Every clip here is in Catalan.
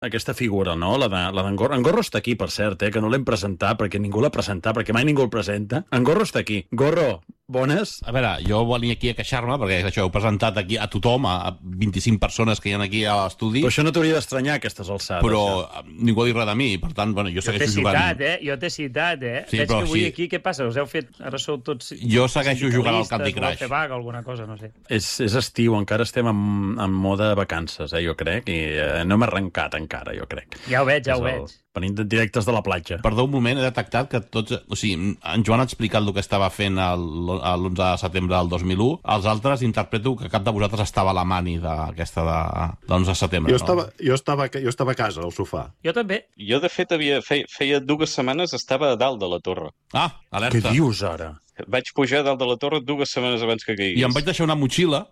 aquesta figura, no? La d'en Gorro. En Gorro està aquí, per cert, que no l'hem presentat, perquè ningú l'ha presentat, perquè mai ningú el presenta. En Gorro està aquí. Gorro, bones? A veure, jo venia aquí a queixar-me, perquè això heu presentat aquí a tothom, a 25 persones que hi ha aquí a l'estudi. Però això no t'hauria d'estranyar, aquestes alçades. Però ningú ha dit res de mi, per tant, bueno, jo segueixo jugant. Jo t'he citat, Sí, veig que avui sí. aquí, què passa? Us heu fet... Ara sou tots... Jo segueixo jugant al Candy Crush. Fer vaga, alguna cosa, no sé. És estiu, encara estem en moda vacances, jo crec, i no hem arrencat encara, jo crec. Ja ho veig, ja ho veig. Venint directes de la platja. Perdó, un moment, he detectat que tots... O sigui, en Joan ha explicat el que estava fent l'11 de setembre del 2001. Els altres interpreto que cap de vosaltres estava a la mani d'aquesta de l'11 de setembre. Jo estava a casa, al sofà. Jo també. Jo, de fet, feia 2 setmanes estava a dalt de la torre. Ah, alerta. Què dius, ara? Vaig pujar a dalt de la torre 2 setmanes abans que caigués. I em vaig deixar una motxilla.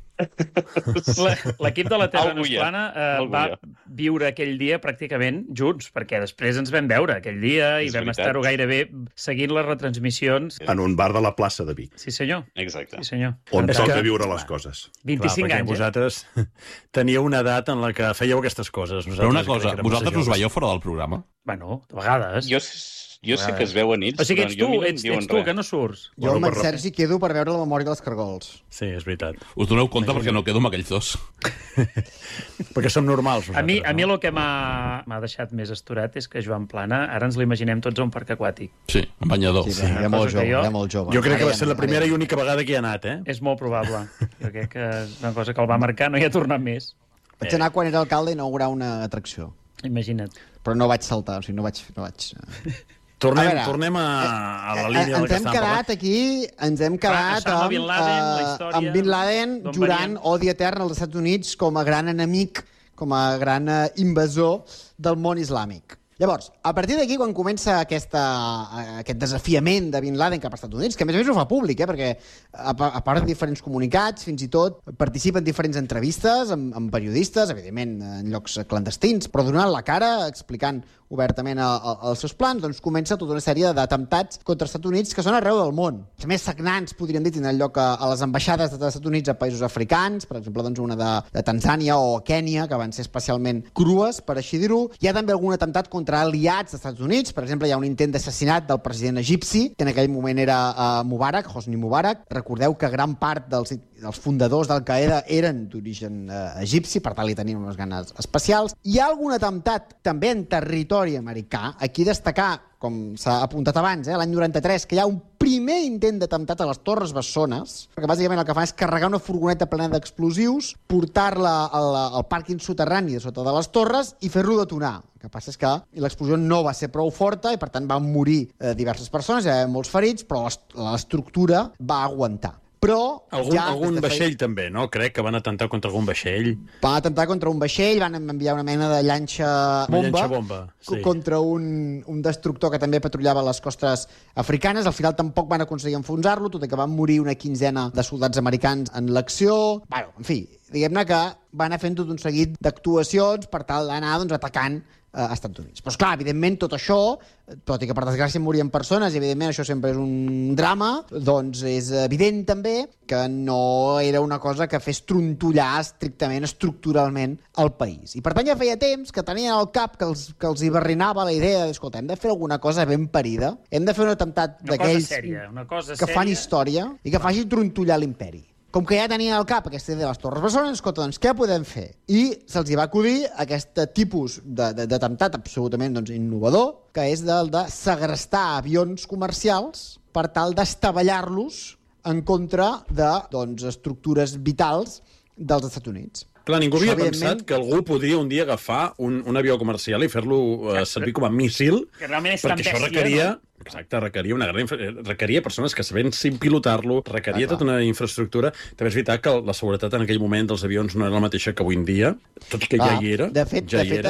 L'equip de la Terra no és plana va viure aquell dia pràcticament junts, perquè després ens vam veure aquell dia i vam estar-ho gairebé seguint les retransmissions. En un bar de la plaça de Vic. Sí, senyor. Exacte. Sí, senyor. On toca viure les coses. 25 anys. Vosaltres teníeu una edat en la que fèieu aquestes coses. Però una cosa, vosaltres us veieu fora del programa? Bueno, de vegades. Jo sé que es veuen ells, o sigui, ets tu, que no surts. Jo amb en Sergi quedo per veure la memòria dels cargols. Sí, és veritat. Us doneu compte perquè no quedo amb aquells dos. Perquè som normals, a mi el que m'ha deixat més asturat és que Joan Plana, ara ens l'imaginem tots a un parc aquàtic. Sí, un banyador. Sí, era molt jove. Jo crec que va ser la primera i única vegada que hi ha anat, És molt probable. Jo crec que és una cosa que el va marcar, no hi ha tornat més. Vaig anar quan era alcalde a inaugurar una atracció. Imagina't. Però no vaig saltar, o sigui, no vaig... Tornem a la línia del que estàvem parlant. Ens hem quedat amb Bin Laden jurant odi etern als Estats Units com a gran enemic, com a gran invasor del món islàmic. Llavors, a partir d'aquí, quan comença aquest desafiament de Bin Laden cap als Estats Units, que a més ho fa públic, perquè a part de diferents comunicats, fins i tot participa en diferents entrevistes amb periodistes, evidentment en llocs clandestins, però donant la cara, explicant obertament els seus plans, doncs comença tota una sèrie d'atemptats contra els Estats Units que són arreu del món. Els més sagnants, podríem dir, tenen lloc a les ambaixades dels Estats Units a països africans, per exemple, doncs una de Tanzània o Kènia, que van ser especialment crues, per així dir-ho. Hi ha també algun atemptat contra aliats dels Estats Units, per exemple, hi ha un intent d'assassinat del president egipci, que en aquell moment era Mubarak, Hosni Mubarak. Recordeu que gran part dels fundadors d'Al-Qaeda eren d'origen egipci, per tant li tenim unes ganes especials. Hi ha algun atemptat també en territori americà. Aquí destacar, com s'ha apuntat abans, l'any 93, que hi ha un primer intent d'atemptat a les Torres Bessones, perquè bàsicament el que fan és carregar una furgoneta plena d'explosius, portar-la al pàrquing soterrani de sota de les torres i fer-lo detonar. El que passa és que l'explosió no va ser prou forta i, per tant, van morir diverses persones, hi va haver molts ferits, però l'estructura va aguantar. Però algun vaixell també, no? Crec que van atemptar contra algun vaixell. Van atemptar contra un vaixell, van enviar una mena de llanxa bomba sí. Contra un destructor que també patrullava les costes africanes. Al final tampoc van aconseguir enfonsar-lo, tot i que van morir una quinzena de soldats americans en l'acció. Bueno, en fi, diguem-ne que van anar fent tot un seguit d'actuacions per tal d'anar atacant a Estats Units. Però, esclar, evidentment, tot això, tot i que per desgràcia morien persones, i evidentment això sempre és un drama, doncs és evident també que no era una cosa que fes trontollar estrictament, estructuralment, el país. I per tant ja feia temps que tenien al cap que els hi barrinava la idea de, escolta, hem de fer alguna cosa ben parida, hem de fer un atemptat d'aquells que fan història i que faci trontollar l'imperi. Com que ja tenien al cap aquesta idea de les Torres Bessones, escolta, doncs què podem fer? I se'ls hi va acudir aquest tipus d'atemptat absolutament innovador, que és el de segrestar avions comercials per tal d'estavellar-los en contra d'estructures vitals dels Estats Units. Clar, ningú havia pensat que algú podria un dia agafar un avió comercial i fer-lo servir com a míssil, perquè això requeria... Exacte, requeria persones que sabessin pilotar-lo, requeria tota una infraestructura. També és veritat que la seguretat en aquell moment dels avions no era la mateixa que avui en dia, tot i que ja hi era. De fet,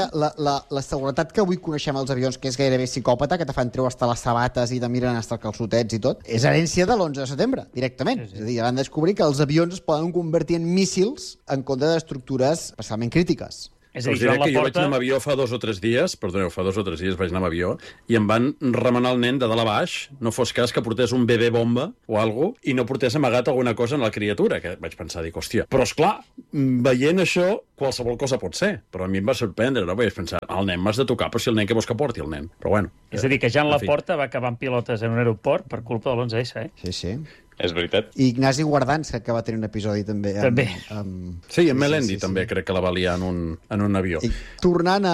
la seguretat que avui coneixem als avions, que és gairebé psicòpata, que te fan treure hasta les sabates i te miren hasta els calçotets i tot, és herència de l'11 de setembre, directament. És a dir, van descobrir que els avions es poden convertir en míssils en contra d'estructures especialment crítiques. És a dir, us diré que jo vaig anar amb avió fa 2 o 3 dies, vaig anar amb avió, i em van remenar el nen de dalt a baix, no fos cas que portés un bebè bomba o alguna cosa, i no portés amagat alguna cosa en la criatura, que vaig pensar, dic, hòstia. Però, esclar, veient això, qualsevol cosa pot ser, però a mi em va sorprendre, no? Vaig pensar, el nen m'has de tocar, però si el nen què vols que porti, el nen? Però bueno. És a dir, que Jan Laporta va acabar en pilotes en un aeroport per culpa de l'11S, Sí. És veritat. I Ignasi Guardans, que va tenir un episodi també. Sí, en Melendi també crec que la va liar en un avió. I tornant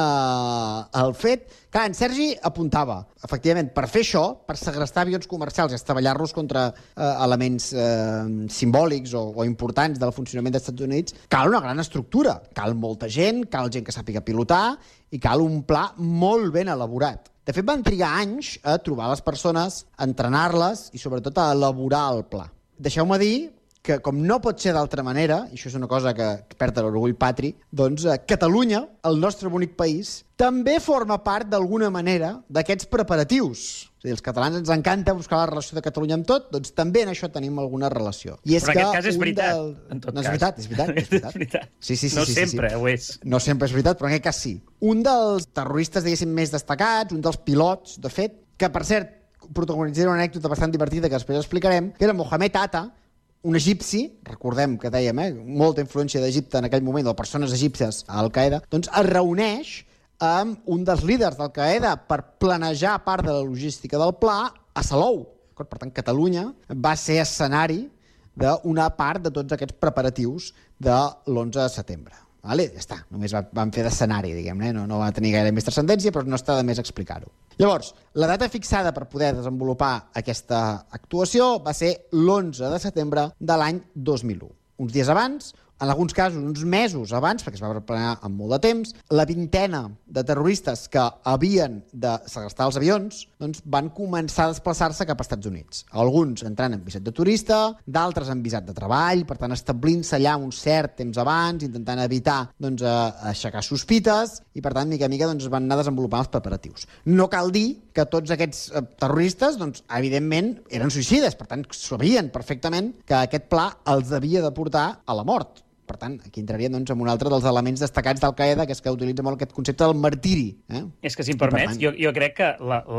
al fet, clar, en Sergi apuntava, efectivament, per fer això, per segrestar avions comercials i estavellar-los contra elements simbòlics o importants del funcionament dels Estats Units, cal una gran estructura. Cal molta gent, cal gent que sàpiga pilotar i cal un pla molt ben elaborat. De fet, van trigar anys a trobar les persones, a entrenar-les i, sobretot, a elaborar el pla. Deixeu-me dir que, com no pot ser d'altra manera, i això és una cosa que perd l'orgull patri, doncs Catalunya, el nostre bonic país, també forma part, d'alguna manera, d'aquests preparatius. És a dir, els catalans ens encanta buscar la relació de Catalunya amb tot, doncs també en això tenim alguna relació. I és però en aquest cas és veritat, en tot cas. És veritat. Sí. No sempre ho és. No sempre és veritat, però en aquest cas sí. Un dels terroristes, diguéssim, més destacats, un dels pilots, de fet, que, per cert, protagonitzaré una anècdota bastant divertida que després explicarem, que era Mohamed Atta, un egipci, recordem que dèiem, molta influència d'Egipte en aquell moment, de persones egípcies a Al-Qaeda, doncs es reuneix amb un dels líders d'Al-Qaeda per planejar part de la logística del pla a Salou. Per tant, Catalunya va ser escenari d'una part de tots aquests preparatius de l'11 de setembre. Vale? Ja està, només van fer d'escenari, diguem-ne, no va tenir gaire més transcendència, però no està de més explicar-ho. Llavors, la data fixada per poder desenvolupar aquesta actuació va ser l'11 de setembre de l'any 2001. Uns dies abans, en alguns casos uns mesos abans, perquè es va preparar amb molt de temps, la vintena de terroristes que havien de segrestar els avions doncs van començar a desplaçar-se cap als Estats Units. Alguns entrant en visat de turista, d'altres en visat de treball, per tant establint-se allà un cert temps abans, intentant evitar doncs, aixecar sospites, i per tant, mica a mica, doncs, van anar desenvolupant els preparatius. No cal dir que tots aquests terroristes, doncs, evidentment, eren suïcides, per tant, sabien perfectament que aquest pla els havia de portar a la mort. Per tant, aquí entraríem doncs, en un altre dels elements destacats d'Al-Qaeda, que és que utilitza molt aquest concepte del martiri. És que, si em permets, jo crec que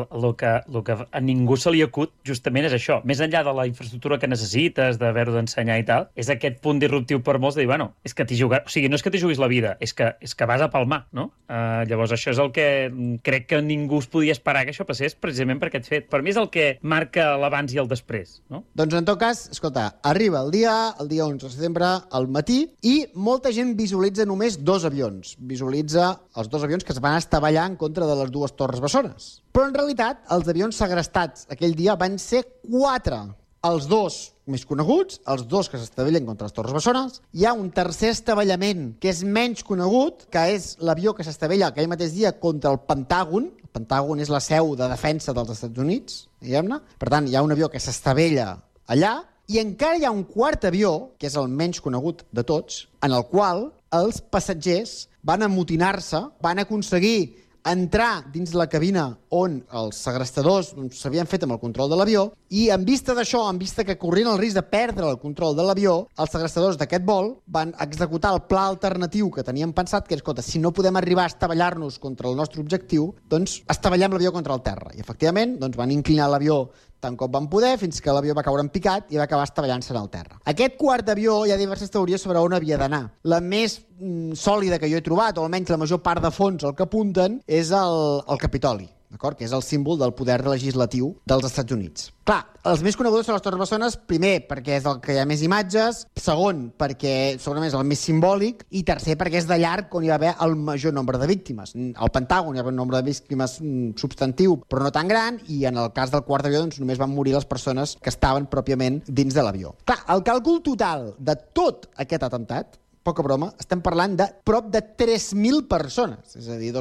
el que a ningú se li acut justament és això. Més enllà de la infraestructura que necessites, d'haver-ho d'ensenyar i tal, és aquest punt disruptiu per molts de dir, bueno, és que t'hi jugues... O sigui, no és que t'hi juguis la vida, és que vas a palmar, no? Llavors, això és el que crec que ningú es podia esperar que això passés precisament per aquest fet. Per mi és el que marca l'abans i el després, no? Doncs, en tot cas, escolta, arriba el dia 11 de setembre, al matí, i molta gent visualitza només 2 avions. Visualitza els 2 avions que es van estavellar en contra de les 2 torres bessones. Però, en realitat, els avions segrestats aquell dia van ser 4. Els 2 més coneguts, els 2 que s'estavellen contra les torres bessones. Hi ha un tercer estavellament que és menys conegut, que és l'avió que s'estavella aquell mateix dia contra el Pentàgon. El Pentàgon és la seu de defensa dels Estats Units, diguem-ne. Per tant, hi ha un avió que s'estavella allà. I encara hi ha un quart avió, que és el menys conegut de tots, en el qual els passatgers van amotinar-se, van aconseguir entrar dins la cabina on els segrestadors s'havien fet amb el control de l'avió, i en vista d'això, en vista que corrien el risc de perdre el control de l'avió, els segrestadors d'aquest vol van executar el pla alternatiu que tenien pensat, que és, escolta, si no podem arribar a estavellar-nos contra el nostre objectiu, doncs estavellem l'avió contra el terra. I, efectivament, doncs, van inclinar l'avió tant com van poder, fins que l'avió va caure en picat i va acabar estavellant-se en el terra. Aquest quart avió, hi ha diverses teories sobre on havia d'anar. La més sòlida que jo he trobat, o almenys la major part de fons el que apunten, és el Capitoli, d'acord? Que és el símbol del poder legislatiu dels Estats Units. Clar, els més coneguts són les torres bessones, primer, perquè és el que hi ha més imatges, segon, perquè segurament és el més simbòlic, i tercer, perquè és de llarg on hi va haver el major nombre de víctimes. Al Pentàgon hi va haver un nombre de víctimes substantiu, però no tan gran, i en el cas del quart avió doncs, només van morir les persones que estaven pròpiament dins de l'avió. Clar, el càlcul total de tot aquest atemptat, poca broma, estem parlant de prop de 3.000 persones, és a dir,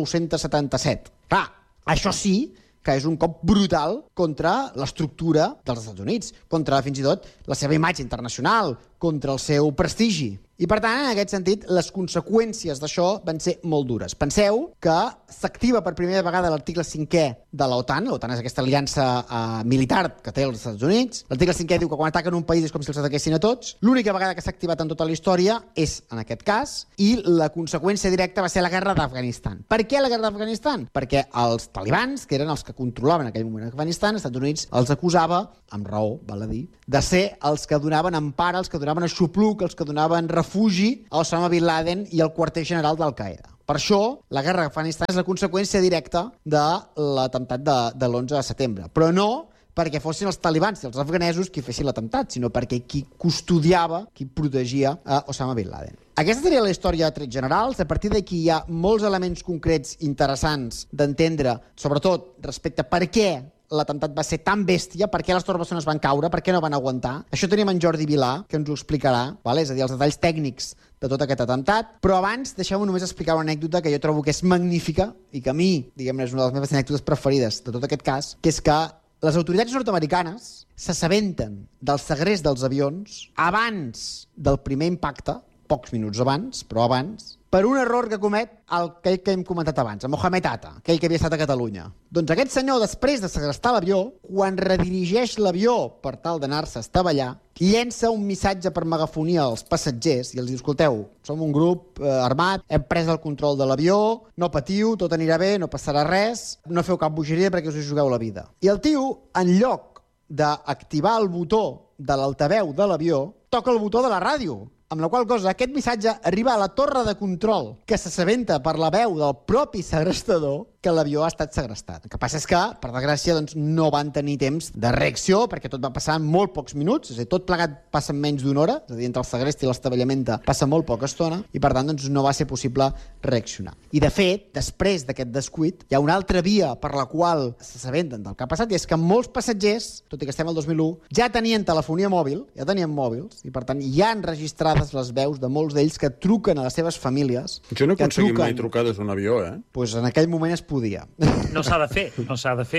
2.977. Clar, això sí que és un cop brutal contra l'estructura dels Estats Units, contra, fins i tot, la seva imatge internacional, contra el seu prestigi. I, per tant, en aquest sentit, les conseqüències d'això van ser molt dures. Penseu que s'activa per primera vegada l'article 5è de l'OTAN. L'OTAN és aquesta aliança militar que té els Estats Units. L'article 5è diu que quan ataquen un país és com si els ataquessin a tots. L'única vegada que s'ha activat en tota la història és en aquest cas, i la conseqüència directa va ser la guerra d'Afganistan. Per què la guerra d'Afganistan? Perquè els talibans, que eren els que controlaven en aquell moment Afganistan, els Estats Units els acusava, amb raó, val a dir, de ser els que donaven empara, els que donaven axopluc, els que donaven refugi a Osama Bin Laden i al quarter general d'Al-Qaeda. Per això, la guerra d'Afganistan és la conseqüència directa de l'atemptat de l'11 de setembre. Però no perquè fossin els talibans i els afganesos qui fessin l'atemptat, sinó perquè qui custodiava, qui protegia a Osama Bin Laden. Aquesta seria la història de trets generals. A partir d'aquí hi ha molts elements concrets interessants d'entendre, sobretot respecte a per què l'atemptat va ser tan bèstia, per què les torres bessones van caure, per què no van aguantar. Això tenim en Jordi Vilà, que ens ho explicarà, és a dir, els detalls tècnics de tot aquest atemptat. Però abans, deixeu-me només explicar una anècdota que jo trobo que és magnífica i que a mi, diguem-ne, és una de les meves anècdotes preferides de tot aquest cas, que és que les autoritats nord-americanes s'assabenten del segrest dels avions abans del primer impacte, pocs minuts abans, però abans, per un error que comet aquell que hem comentat abans, el Mohamed Atta, aquell que havia estat a Catalunya. Doncs aquest senyor, després de segrestar l'avió, quan redirigeix l'avió per tal d'anar-se a estavellar, llença un missatge per megafonia als passatgers i els diu: escolteu, som un grup armat, hem pres el control de l'avió, no patiu, tot anirà bé, no passarà res, no feu cap bogeria perquè us hi jugueu la vida. I el tio, en lloc d'activar el botó de l'altaveu de l'avió, toca el botó de la ràdio, amb la qual cosa aquest missatge arriba a la torre de control, que s'assabenta per la veu del propi segrestador que l'avió ha estat segrestat. El que passa és que, per desgràcia, no van tenir temps de reacció, perquè tot va passar en molt pocs minuts, és a dir, tot plegat passa en menys d'una hora, és a dir, entre el segrest i l'estabellament passa molt poca estona, i per tant no va ser possible reaccionar. I de fet, després d'aquest descuit, hi ha una altra via per la qual s'assabenten del que ha passat, i és que molts passatgers, tot i que estem al 2001, ja tenien telefonia mòbil, ja tenien mòbils, i per tant ja han registrades les veus de molts d'ells que truquen a les seves famílies. Jo no he aconseguit mai trucar des d'un avió, Doncs en aquell moment es podia. No s'ha de fer, però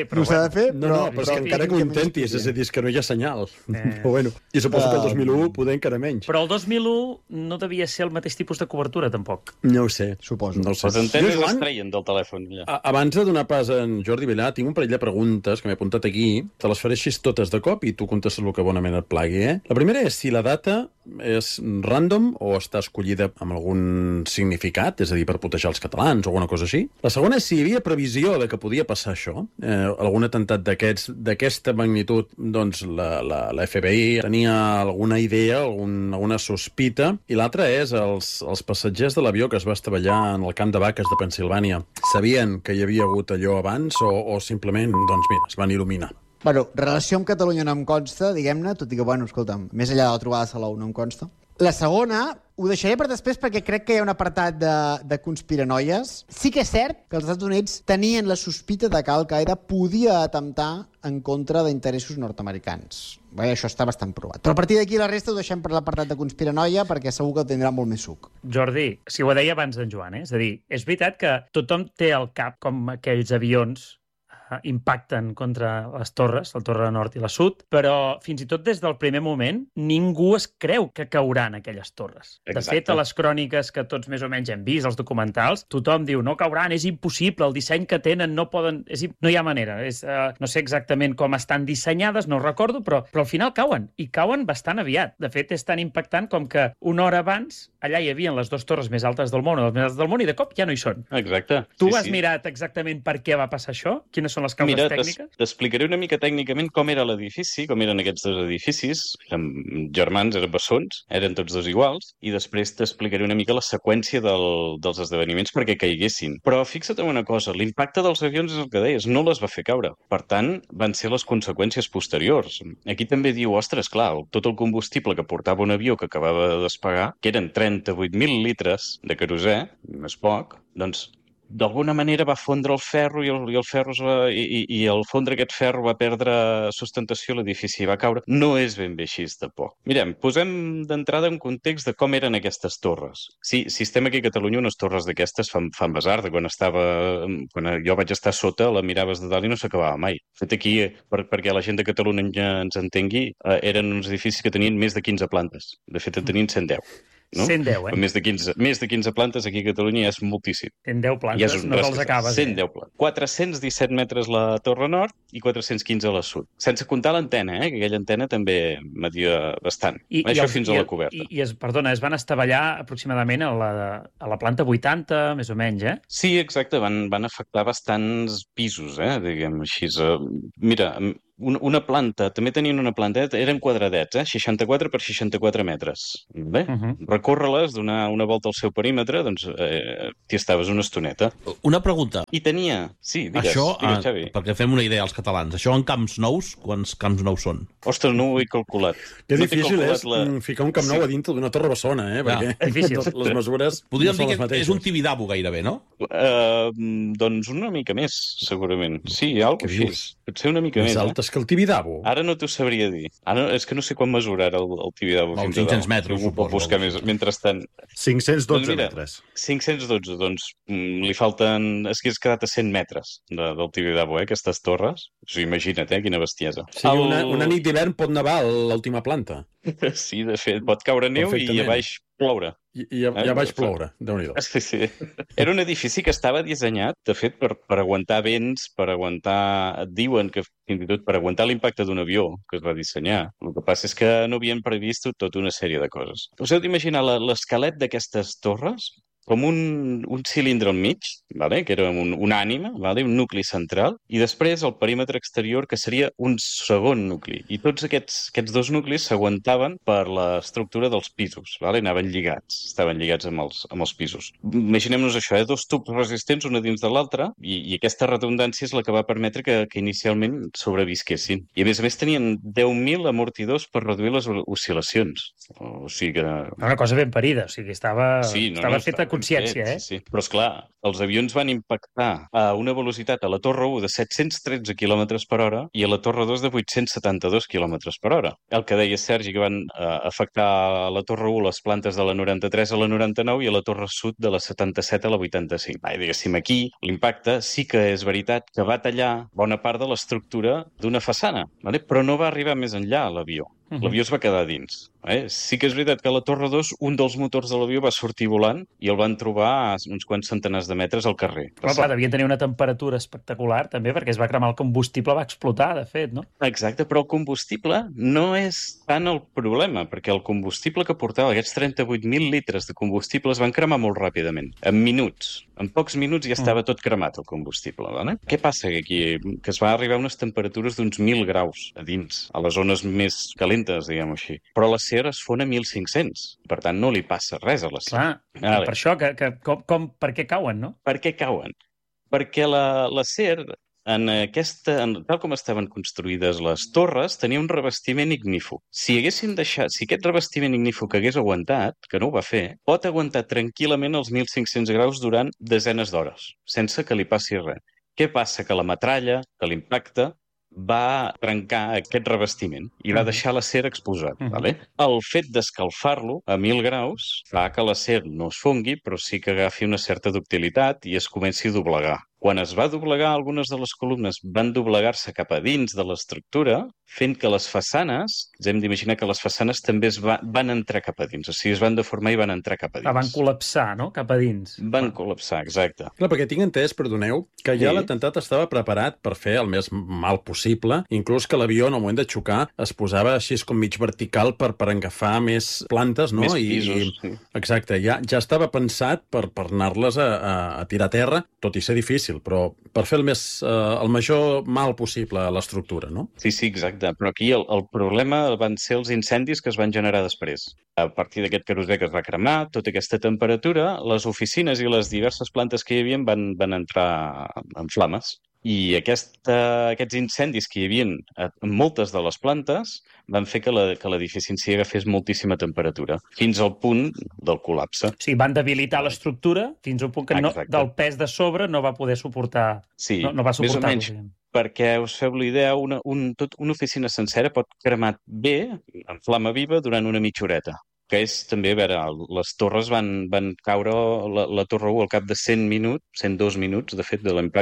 però és que encara que ho intentis, és a dir, que no hi ha senyal. Però bueno, i suposo que el 2001 poder encara menys. Però el 2001 no devia ser el mateix tipus de cobertura, tampoc. No ho sé. Suposo. No ho sé. Les antenes es treien del telèfon. Abans de donar pas a en Jordi Vilà, tinc un parell de preguntes que m'he apuntat aquí. Te les faré així totes de cop i tu contestes el que bonament et plagui, La primera és si la data és random o està escollida amb algun significat, és a dir, per proteger els catalans o alguna cosa així. La segona és si hi havia previsió de que podia passar això, algun atemptat d'aquesta magnitud, doncs la FBI tenia alguna idea, alguna sospita, i l'altra és els passatgers de l'avió que es va estavellar en el camp de vaques de Pennsilvània. Sabien que hi havia hagut allò abans o simplement, doncs mira, es van il·luminar? Bueno, relació amb Catalunya no em consta, diguem-ne, tot i que, escolta'm, més enllà de la trobada de Salou no em consta. La segona, ho deixaré per després perquè crec que hi ha un apartat de conspiranoies. Sí que és cert que els Estats Units tenien la sospita de que Al-Qaeda podia atemptar en contra d'interessos nord-americans. Bé, això està bastant provat. Però a partir d'aquí la resta ho deixem per l'apartat de conspiranoia perquè segur que tindrà molt més suc. Jordi, si ho deia abans d'en Joan, és a dir, és veritat que tothom té al cap com aquells avions impacten contra les torres, la torre nord i la sud, però fins i tot des del primer moment ningú es creu que cauran aquelles torres. Exacte. De fet, a les cròniques que tots més o menys hem vist, els documentals, tothom diu no cauran, és impossible, el disseny que tenen no poden... No hi ha manera. No sé exactament com estan dissenyades, no ho recordo, però al final cauen, i cauen bastant aviat. De fet, és tan impactant com que una hora abans allà hi havia les dues torres més altes del món o les més altes del món i de cop ja no hi són. Exacte. Tu has mirat exactament per què va passar això? Quines són les causes tècniques? T'explicaré una mica tècnicament com era l'edifici, com eren aquests dos edificis. Eren germans, eren bessons, eren tots dos iguals, i després t'explicaré una mica la seqüència dels esdeveniments perquè caiguessin. Però fixa't en una cosa, l'impacte dels avions és el que deies, no les va fer caure. Per tant, van ser les conseqüències posteriors. Aquí també diu, ostres, clar, tot el combustible que portava un avió que acabava de despegar, que eren 38.000 litres de querosè, més poc, doncs d'alguna manera va fondre el ferro i el ferro i al fondre aquest ferro va perdre sustentació, l'edifici va caure. No és ben bé així de poc. Mirem, posem d'entrada en context de com eren aquestes torres. Sí, si estem aquí a Catalunya, unes torres d'aquestes fan besar, de quan jo vaig estar sota, la miraves de dalt i no s'acabava mai. De fet, aquí, perquè la gent de Catalunya ens entengui, eren uns edificis que tenien més de 15 plantes. De fet, en tenien 110. no? 110, Més de 15 plantes aquí a Catalunya ja és moltíssim. 110 plantes, no te'ls acabes. 110 plantes. 417 metres la Torre Nord i 415 a la Sud. Sense comptar l'antena, que aquella antena també media bastant. Això fins a la coberta. Perdona, es van estavellar aproximadament a la planta 80, més o menys, Sí, exacte, van afectar bastants pisos, diguem així. Mira, una planta, també tenien una planta, eren quadradets, 64 per 64 metres. Bé, recórrer-les, donar una volta al seu perímetre, doncs t'hi estaves una estoneta. Una pregunta. I tenia... Sí, digues, Xavi. Perquè fem una idea als catalans. Això en Camps Nous, quants Camps Nous són? Ostres, no ho he calculat. Que difícil és ficar un Camp Nou a dintre d'una Torre Bessona, perquè les mesures podríem dir que és un Tibidabo gairebé, no? Doncs una mica més, segurament. Sí, alguna cosa així. Potser una mica més. Més altes que el Tibidabo? Ara no t'ho sabria dir. És que no sé quan mesura ara el Tibidabo. 500 metres, suposo. Puc buscar més, mentrestant. 512 metres. 512, doncs li falten... És que has quedat a 100 metres del Tibidabo, aquestes torres. Imagina't, quina bestiesa. Sí, una nit d'hivern pot nevar a l'última planta. Sí, de fet, pot caure neu i a baix ploure. I a baix ploure, Déu-n'hi-do. Sí. Era un edifici que estava dissenyat, de fet, per aguantar vents, per aguantar... Diuen que fins i tot per aguantar l'impacte d'un avió que es va dissenyar. El que passa és que no havien previst tota una sèrie de coses. Us heu d'imaginar l'esquelet d'aquestes torres com un cilindre al mig, que era una ànima, un nucli central, i després el perímetre exterior, que seria un segon nucli. I tots aquests dos nuclis s'aguantaven per l'estructura dels pisos, anaven lligats, estaven lligats amb els pisos. Imaginem-nos això, dos tubs resistents una dins de l'altra, i aquesta redundància és la que va permetre que inicialment sobrevisquessin. I a més tenien 10.000 amortidors per reduir les oscil·lacions. O sigui que... Una cosa ben parida, o sigui, estava feta consciència, Sí. Però, esclar, els avions van impactar a una velocitat a la Torre 1 de 713 km per hora i a la Torre 2 de 872 km per hora. El que deia Sergi, que van afectar a la Torre 1 les plantes de la 93 a la 99 i a la Torre Sud de la 77 a la 85. Diguéssim, aquí l'impacte sí que és veritat que va tallar bona part de l'estructura d'una façana, però no va arribar més enllà a l'avió. L'avió es va quedar dins. Sí que és veritat que a la Torre 2 un dels motors de l'avió va sortir volant i el van trobar a uns quants centenars de metres al carrer. Però clar, devia tenir una temperatura espectacular també perquè es va cremar el combustible, va explotar, de fet, no? Exacte, però el combustible no és tant el problema, perquè el combustible que portava, aquests 38.000 litres de combustible, es van cremar molt ràpidament, en minuts. En pocs minuts ja estava tot cremat, el combustible. Què passa aquí? Que es va arribar a unes temperatures d'uns 1.000 graus a dins, a les zones més calentes, diguem-ho així. Però l'acer es fon a 1.500. Per tant, no li passa res a l'acer. Clar, per això, per què cauen, no? Per què cauen? Perquè l'acer, tal com estaven construïdes les torres, tenia un revestiment ignífug. Si aquest revestiment ignífug hagués aguantat, que no ho va fer, pot aguantar tranquil·lament els 1.500 graus durant desenes d'hores, sense que li passi res. Què passa? Que la metralla, que l'impacte, va trencar aquest revestiment i va deixar l'acer exposat. El fet d'escalfar-lo a 1.000 graus fa que l'acer no es fongui, però sí que agafi una certa ductilitat i es comenci a doblegar. Quan es va doblegar, algunes de les columnes van doblegar-se cap a dins de l'estructura, fent que les façanes, ens hem d'imaginar que les façanes també van entrar cap a dins, o sigui, es van deformar i van entrar cap a dins. Van col·lapsar, no?, cap a dins. Van col·lapsar, exacte. Clar, perquè tinc entès, perdoneu, que ja l'atemptat estava preparat per fer el més mal possible, inclús que l'avió, en el moment de xocar, es posava així com mig vertical per agafar més plantes, no? Més pisos, sí. Exacte, ja estava pensat per anar-les a tirar a terra, tot i ser difícil, però per fer el major mal possible a l'estructura, no? Sí, exacte. Però aquí el problema van ser els incendis que es van generar després. A partir d'aquest querosè que es va cremar, tota aquesta temperatura, les oficines i les diverses plantes que hi havia van entrar en flames. I aquests incendis que hi havia en moltes de les plantes van fer que l'edifici en si agafés moltíssima temperatura, fins al punt del col·lapse. Sí, van debilitar l'estructura fins al punt que del pes de sobre no va poder suportar... Sí, no va suportar, més o menys, perquè us feu la idea, una oficina sencera pot cremar bé, en flama viva, durant una mitja horeta. Que és també, a veure, les torres van caure, la Torre 1 al cap de 102 minuts, de fet, de l'impacte,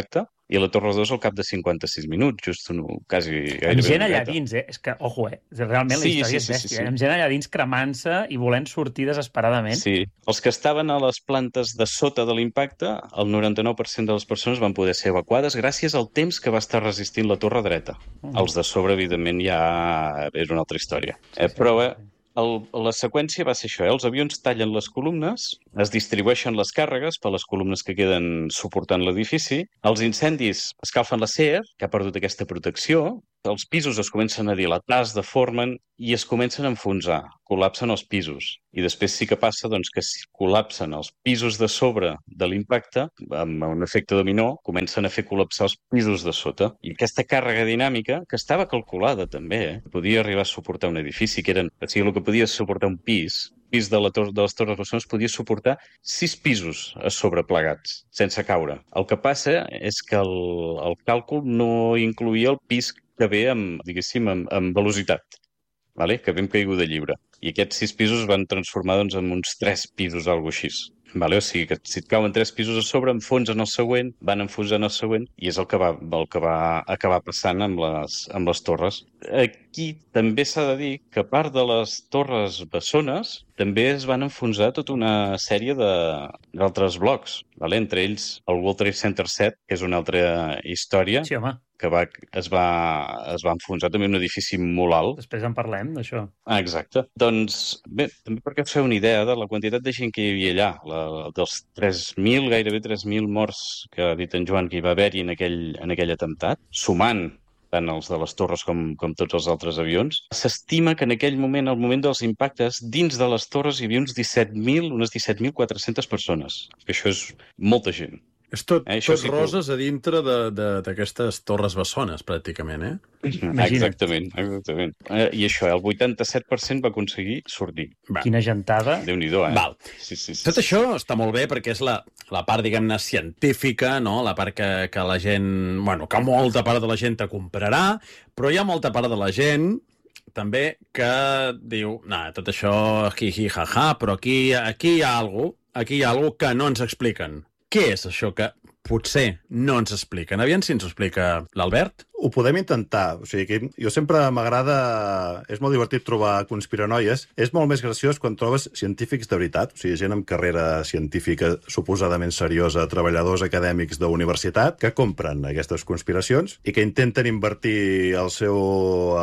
i la Torre 2 al cap de 56 minuts, just quasi gairebé. Amb gent allà dins, És que, ojo, realment la història és bèstia. Sí. Amb gent allà dins cremant-se i volent sortir desesperadament. Sí. Els que estaven a les plantes de sota de l'impacte, el 99% de les persones van poder ser evacuades gràcies al temps que va estar resistint la torre dreta. Els de sobre, evidentment, ja era una altra història. Però la seqüència va ser això, els avions tallen les columnes, es distribueixen les càrregues per les columnes que queden suportant l'edifici, els incendis escalfen l'acer, que ha perdut aquesta protecció, els pisos es comencen a dilatar, es deformen i es comencen a enfonsar, col·lapsen els pisos. I després sí que passa que col·lapsen els pisos de sobre de l'impacte, amb un efecte dominó, comencen a fer col·lapsar els pisos de sota. I aquesta càrrega dinàmica, que estava calculada també, podia arribar a suportar un edifici, el que podia suportar un pis de les Torres Bessones podia suportar 6 pisos a sobre plegats, sense caure. El que passa és que el càlcul no incloïa el pis que ve amb velocitat, vale? Que ve amb caiguda lliure. I aquests 6 pisos es van transformar en uns 3 pisos, alguna cosa així. Vale? O sigui que si et cauen 3 pisos a sobre, enfonsen el següent, van enfonsant el següent, i és el que va acabar passant amb les torres. Aquí també s'ha de dir que a part de les torres bessones, també es van enfonsar tota una sèrie d'altres blocs, vale? Entre ells el World Trade Center 7, que és una altra història, sí, home, que es va enfonsar també un edifici molt alt. Després en parlem, d'això. Exacte. Doncs, bé, també perquè us feu una idea de la quantitat de gent que hi havia allà, dels 3.000, gairebé 3.000 morts que ha dit en Joan que hi va haver-hi en aquell atemptat, sumant tant els de les torres com tots els altres avions, s'estima que en aquell moment, al moment dels impactes, dins de les torres hi havia unes 17.400 persones. Això és molta gent. És tot roses a dintre d'aquestes torres bessones, pràcticament, Exactament. I això, el 87% va aconseguir sortir. Quina gentada. Déu-n'hi-do, Val. Sí. Tot això està molt bé perquè és la part, diguem-ne, científica, no? La part que la gent... Bueno, que molta part de la gent te comprarà, però hi ha molta part de la gent també que diu, tot això, hi, ha, però aquí hi ha alguna que no ens expliquen. Què és això que potser no ens expliquen? Aviam si ens ho explica l'Albert. Ho podem intentar. O sigui, jo sempre m'agrada... És molt divertit trobar conspiranoies. És molt més graciós quan trobes científics de veritat, o sigui, gent amb carrera científica suposadament seriosa, treballadors acadèmics d'universitat, que compren aquestes conspiracions i que intenten invertir el seu...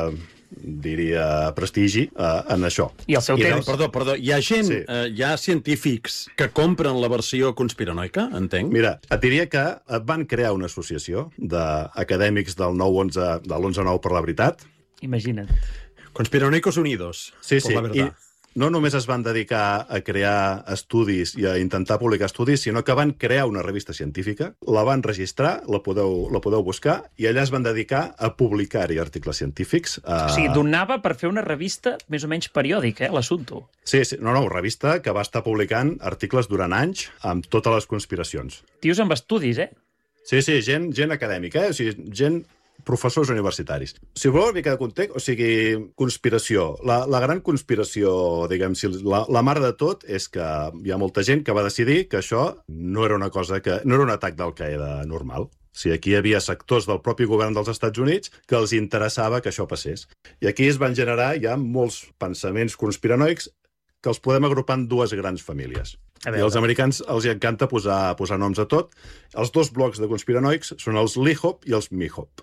diria, prestigi en això. I el seu temps. Perdó, hi ha gent, hi ha científics que compren la versió conspiranoica, entenc? Mira, et diria que van crear una associació d'acadèmics del 9-11, de l'11-9 per la veritat. Imagina't. Conspiranoicos Unidos. Sí, i no només es van dedicar a crear estudis i a intentar publicar estudis, sinó que van crear una revista científica, la van registrar, la podeu buscar, i allà es van dedicar a publicar-hi articles científics. O sigui, donava per fer una revista més o menys periòdica, l'assumpte. Sí, revista que va estar publicant articles durant anys amb totes les conspiracions. Tios amb estudis, Sí, gent acadèmica, o sigui, gent... professors universitaris. Si voleu una mica de context, o sigui, conspiració. La gran conspiració, diguem, la mare de tot és que hi ha molta gent que va decidir que això no era una cosa no era un atac d'Al-Qaeda normal. O sigui, aquí hi havia sectors del propi govern dels Estats Units que els interessava que això passés. I aquí es van generar ja molts pensaments conspiranoics que els podem agrupar en dues grans famílies. I als americans els encanta posar noms a tot. Els dos blocs de conspiranoics són els Lee-Hop i els Me-Hop.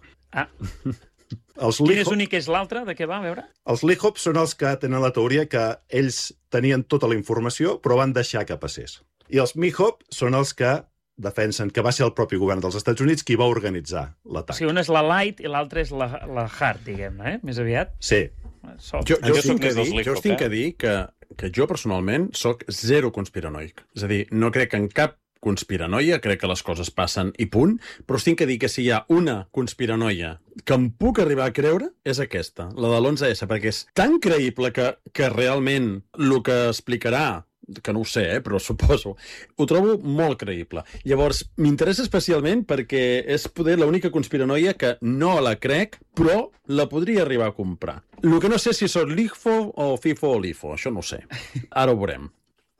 Quin és l'únic que és l'altre? De què va, a veure? Els Lee-Hop són els que tenen la teoria que ells tenien tota la informació però van deixar que passés. I els Me-Hop són els que defensen que va ser el propi govern dels Estats Units qui va organitzar l'atac. O sigui, una és la light i l'altra és la hard, diguem-ne, més aviat? Sí. Jo us tinc que dir que jo personalment sóc zero conspiranoic. És a dir, no crec en cap conspiranoia, crec que les coses passen i punt, però us tinc que dir que si hi ha una conspiranoia que em puc arribar a creure, és aquesta, la de l'11S, perquè és tan creïble que realment el que explicarà, que no ho sé, però suposo, ho trobo molt creïble. Llavors, m'interessa especialment perquè és poder l'única conspiranoia que no la crec, però la podria arribar a comprar. El que no sé si són LIFO o FIFO o LIFO, això no ho sé. Ara ho veurem.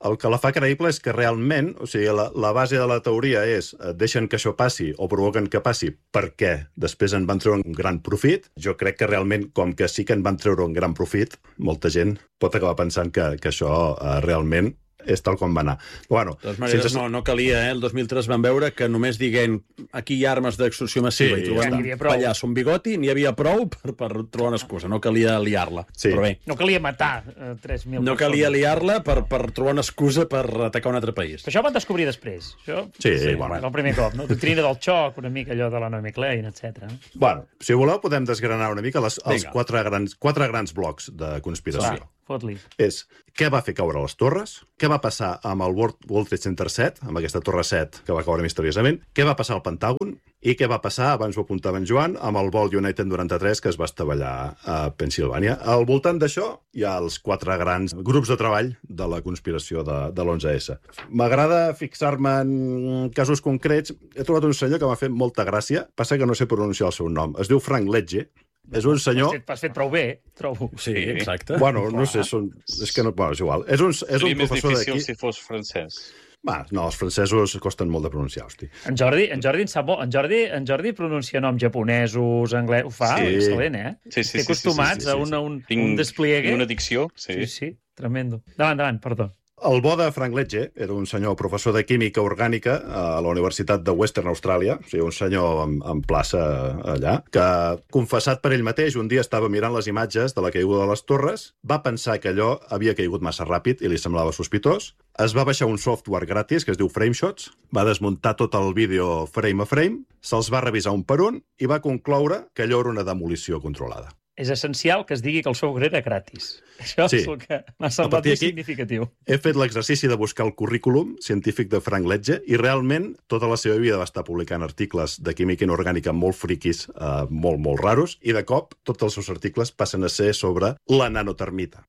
El que la fa creïble és que realment, o sigui, la base de la teoria és deixen que això passi o provoquen que passi perquè després en van treure un gran profit. Jo crec que realment, com que sí que en van treure un gran profit, molta gent pot acabar pensant que això realment és tal com va anar. Bueno, de totes maneres, no calia, El 2003 van veure que només diguent aquí hi ha armes d'extorsió massiva i trobant un pallasso, un bigoti, n'hi havia prou per trobar una excusa. No calia liar-la. Sí. Però bé. No calia matar 3.000 persones. No calia liar-la per trobar una excusa per atacar un altre país. Però això ho van descobrir després. Això, bueno. El primer cop, no? Doctrina del xoc, una mica allò de la Naomi Klein, etc. Bueno, si voleu podem desgranar una mica els quatre grans blocs de conspiració. Fot-li. És què va fer caure les torres, què va passar amb el World Trade Center 7, amb aquesta torre 7 que va caure misteriosament, què va passar al Pentàgon i què va passar, abans ho apuntava en Joan, amb el vol United 93 que es va estavellar a Pensilvània. Al voltant d'això hi ha els 4 grans grups de treball de la conspiració de l'11S. M'agrada fixar-me en casos concrets. He trobat un senyor que m'ha fet molta gràcia, passa que no sé pronunciar el seu nom. Es diu Frank Ledge. És un senyor... Has fet prou bé, trobo. Sí, exacte. Bueno, no sé, és que no... Bueno, és igual. És un professor d'aquí... Seria més difícil si fos francès. No, els francesos costen molt de pronunciar, hosti. En Jordi en sap molt. En Jordi pronuncia noms japonesos, anglès... Ho fa, excel·lent, eh? Sí. Estic acostumats a un despliegue. Tinc una dicció, Sí, tremendo. Davant, perdó. El bo de Frank Ledge era un senyor professor de química orgànica a la Universitat de Western Austràlia, o sigui, un senyor amb plaça allà, que, confessat per ell mateix, un dia estava mirant les imatges de la caiguda de les torres, va pensar que allò havia caigut massa ràpid i li semblava sospitós, es va baixar un software gratis que es diu Frameshots, va desmuntar tot el vídeo frame a frame, se'ls va revisar un per un i va concloure que allò era una demolició controlada. És essencial que es digui que el software era gratis. Això és el que m'ha semblat més significatiu. He fet l'exercici de buscar el currículum científic de Frank Ledge i realment tota la seva vida va estar publicant articles de química inorgànica molt friquis, molt raros, i de cop tots els seus articles passen a ser sobre la nanotermita.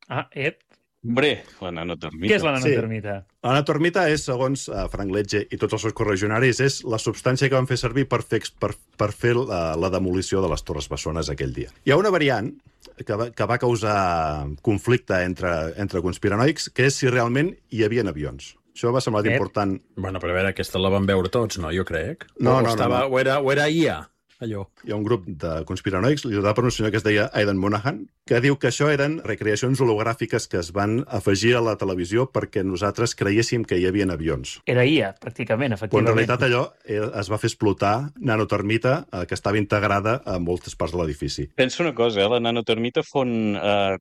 Hombre, la nanotermita. Què és la nanotermita? Sí. La nanotermita és, segons Frank Ledge i tots els seus correligionaris, és la substància que van fer servir per fer la demolició de les Torres Bessones aquell dia. Hi ha una variant que va causar conflicte entre conspiranoics, que és si realment hi havia avions. Això va semblar important. Bueno, però a veure, aquesta la van veure tots, no? Jo crec. No. O era IA, allò. Hi ha un grup de conspiranoics, liderat per un senyor que es deia Aidan Monahan, que diu que això eren recreacions hologràfiques que es van afegir a la televisió perquè nosaltres creiéssim que hi havia avions. Era IA, pràcticament, efectivament. Però en realitat allò es va fer explotar nanotermita que estava integrada a moltes parts de l'edifici. Pensa una cosa, la nanotermita fon a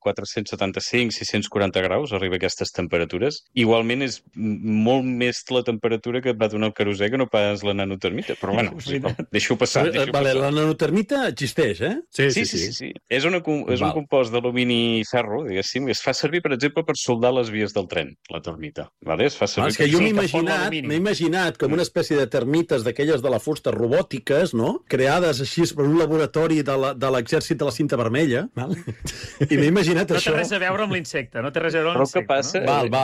475-640 graus, arriba a aquestes temperatures. Igualment és molt més la temperatura que et va donar el querosè que no pas la nanotermita. Però bueno, deixo passar. La nanotermita existeix, eh? Sí. És un compost d'alumini i ferro, diguéssim, que es fa servir, per exemple, per soldar les vies del tren, la termita. Vale? Es fa servir és que jo m'he imaginat com una espècie de termites d'aquelles de la fusta robòtiques, no? Creades així per un laboratori de l'exèrcit de la cinta vermella. Val? I m'he imaginat això. No té res a veure amb l'insecte, Però el que passa,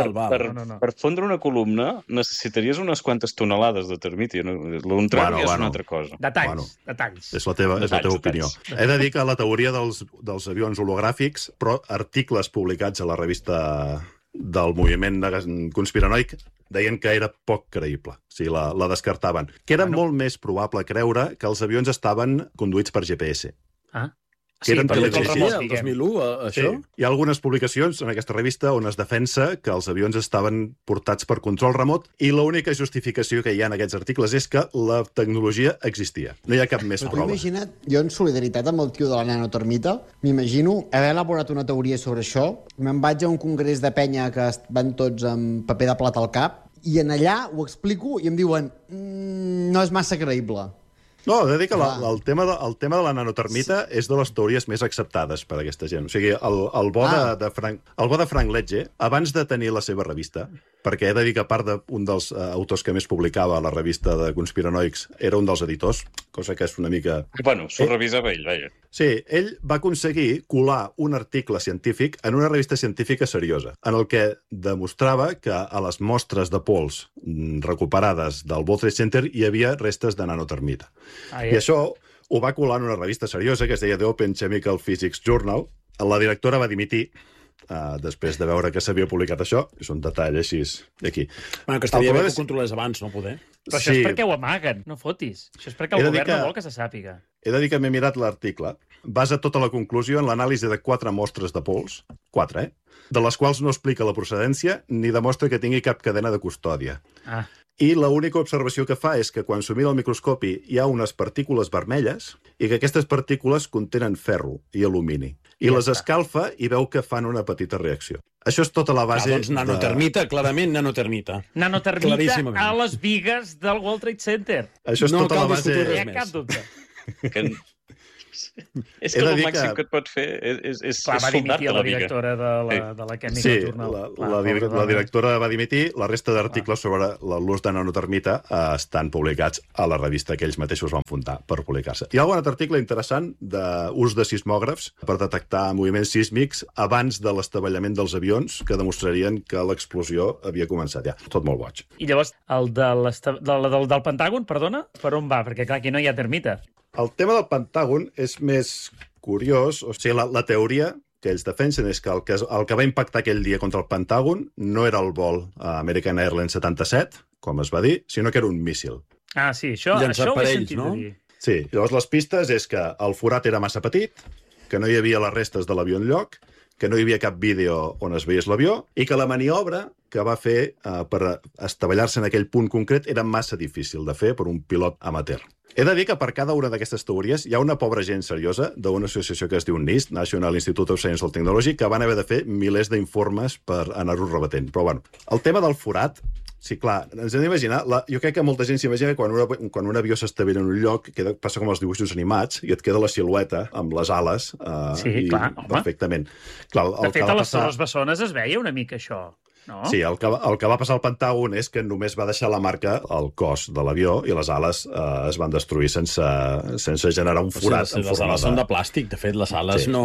per fondre una columna necessitaries unes quantes tonelades de termita. Un tram és una altra cosa. Detalls. És la teva opinió. He de dir que la teoria dels avions hologràfics, però articles publicats a la revista del moviment conspiranoic deien que era poc creïble. O sigui, la descartaven. Que era molt més probable creure que els avions estaven conduïts per GPS. Sí, el 2001, això? Sí. Hi ha algunes publicacions en aquesta revista on es defensa que els avions estaven portats per control remot i l'única justificació que hi ha en aquests articles és que la tecnologia existia. No hi ha cap més prova. Imagina't, jo en solidaritat amb el tio de la nanotermita, m'imagino haver elaborat una teoria sobre això, me'n vaig a un congrés de penya que van tots amb paper de plata al cap i en allà ho explico i em diuen no és massa creïble. No, he de dir que el tema de la nanotermita és de les teories més acceptades per aquesta gent. O sigui, el bo de Frank Ledge, abans de tenir la seva revista, perquè he de dir que a part d'un dels autors que més publicava a la revista de conspiranoics era un dels editors, cosa que és una mica... Bueno, s'ho revisava ell, vaja. Sí, ell va aconseguir colar un article científic en una revista científica seriosa, en el que demostrava que a les mostres de pols recuperades del World Trade Center hi havia restes de nanotermita. I això ho va colar en una revista seriosa que es deia The Open Chemical Physics Journal. La directora va dimitir després de veure que s'havia publicat això. És un detall així aquí. Bueno, que estaria bé que ho controlés abans, no poder. Però això és perquè ho amaguen, no fotis. Això és perquè el govern no vol que se sàpiga. He de dir que m'he mirat l'article. Basa tota la conclusió en l'anàlisi de 4 mostres de pols, 4, de les quals no explica la procedència ni demostra que tingui cap cadena de custòdia. I l'única observació que fa és que quan s'ho mira al microscopi hi ha unes partícules vermelles i que aquestes partícules contenen ferro i alumini. I les escalfa i veu que fan una petita reacció. Això és tota la base... doncs nanotermita, clarament nanotermita. Nanotermita a les bigues del World Trade Center. Això és tota la base... No hi ha cap dubte. És que el màxim que et pot fer és soldar-te la viga. La directora de la Química sí, Journal. La directora va dimitir. La resta d'articles sobre l'ús de nanotermita estan publicats a la revista que ells mateixos van fundar per publicar-se. Hi ha algun altre article interessant d'ús de sismògrafs per detectar moviments sísmics abans de l'estavellament dels avions que demostrarien que l'explosió havia començat ja. Tot molt boig. I llavors, el del Pentàgon, perdona, per on va? Perquè clar, aquí no hi ha termita. El tema del Pentàgon és més curiós. O sigui, la teoria que ells defensen és que el que va impactar aquell dia contra el Pentàgon no era el vol American Airlines 77, com es va dir, sinó que era un míssil. Ah, sí, això ho he sentit a dir. Sí, llavors les pistes és que el forat era massa petit, que no hi havia les restes de l'avió enlloc, que no hi havia cap vídeo on es veiés l'avió i que la maniobra que va fer per estavellar-se en aquell punt concret era massa difícil de fer per un pilot amateur. He de dir que per cada una d'aquestes teories hi ha una pobra gent seriosa d'una associació que es diu NIST, National Institute of Science and Technology, que van haver de fer milers d'informes per anar-ho rebatent. Però, bueno, el tema del forat, sí, clar, ens hem d'imaginar, jo crec que molta gent s'imagina que quan un avió s'estavella en un lloc, passa com els dibuixos animats, i et queda la silueta amb les ales. Sí, clar, home. Perfectament. Clar, de fet, a les Torres Bessones es veia una mica això. No? Sí, el que va passar al Pentàgon és que només va deixar la marca al cos de l'avió i les ales es van destruir sense generar un forat. Sí, les ales són de plàstic. De fet, les ales no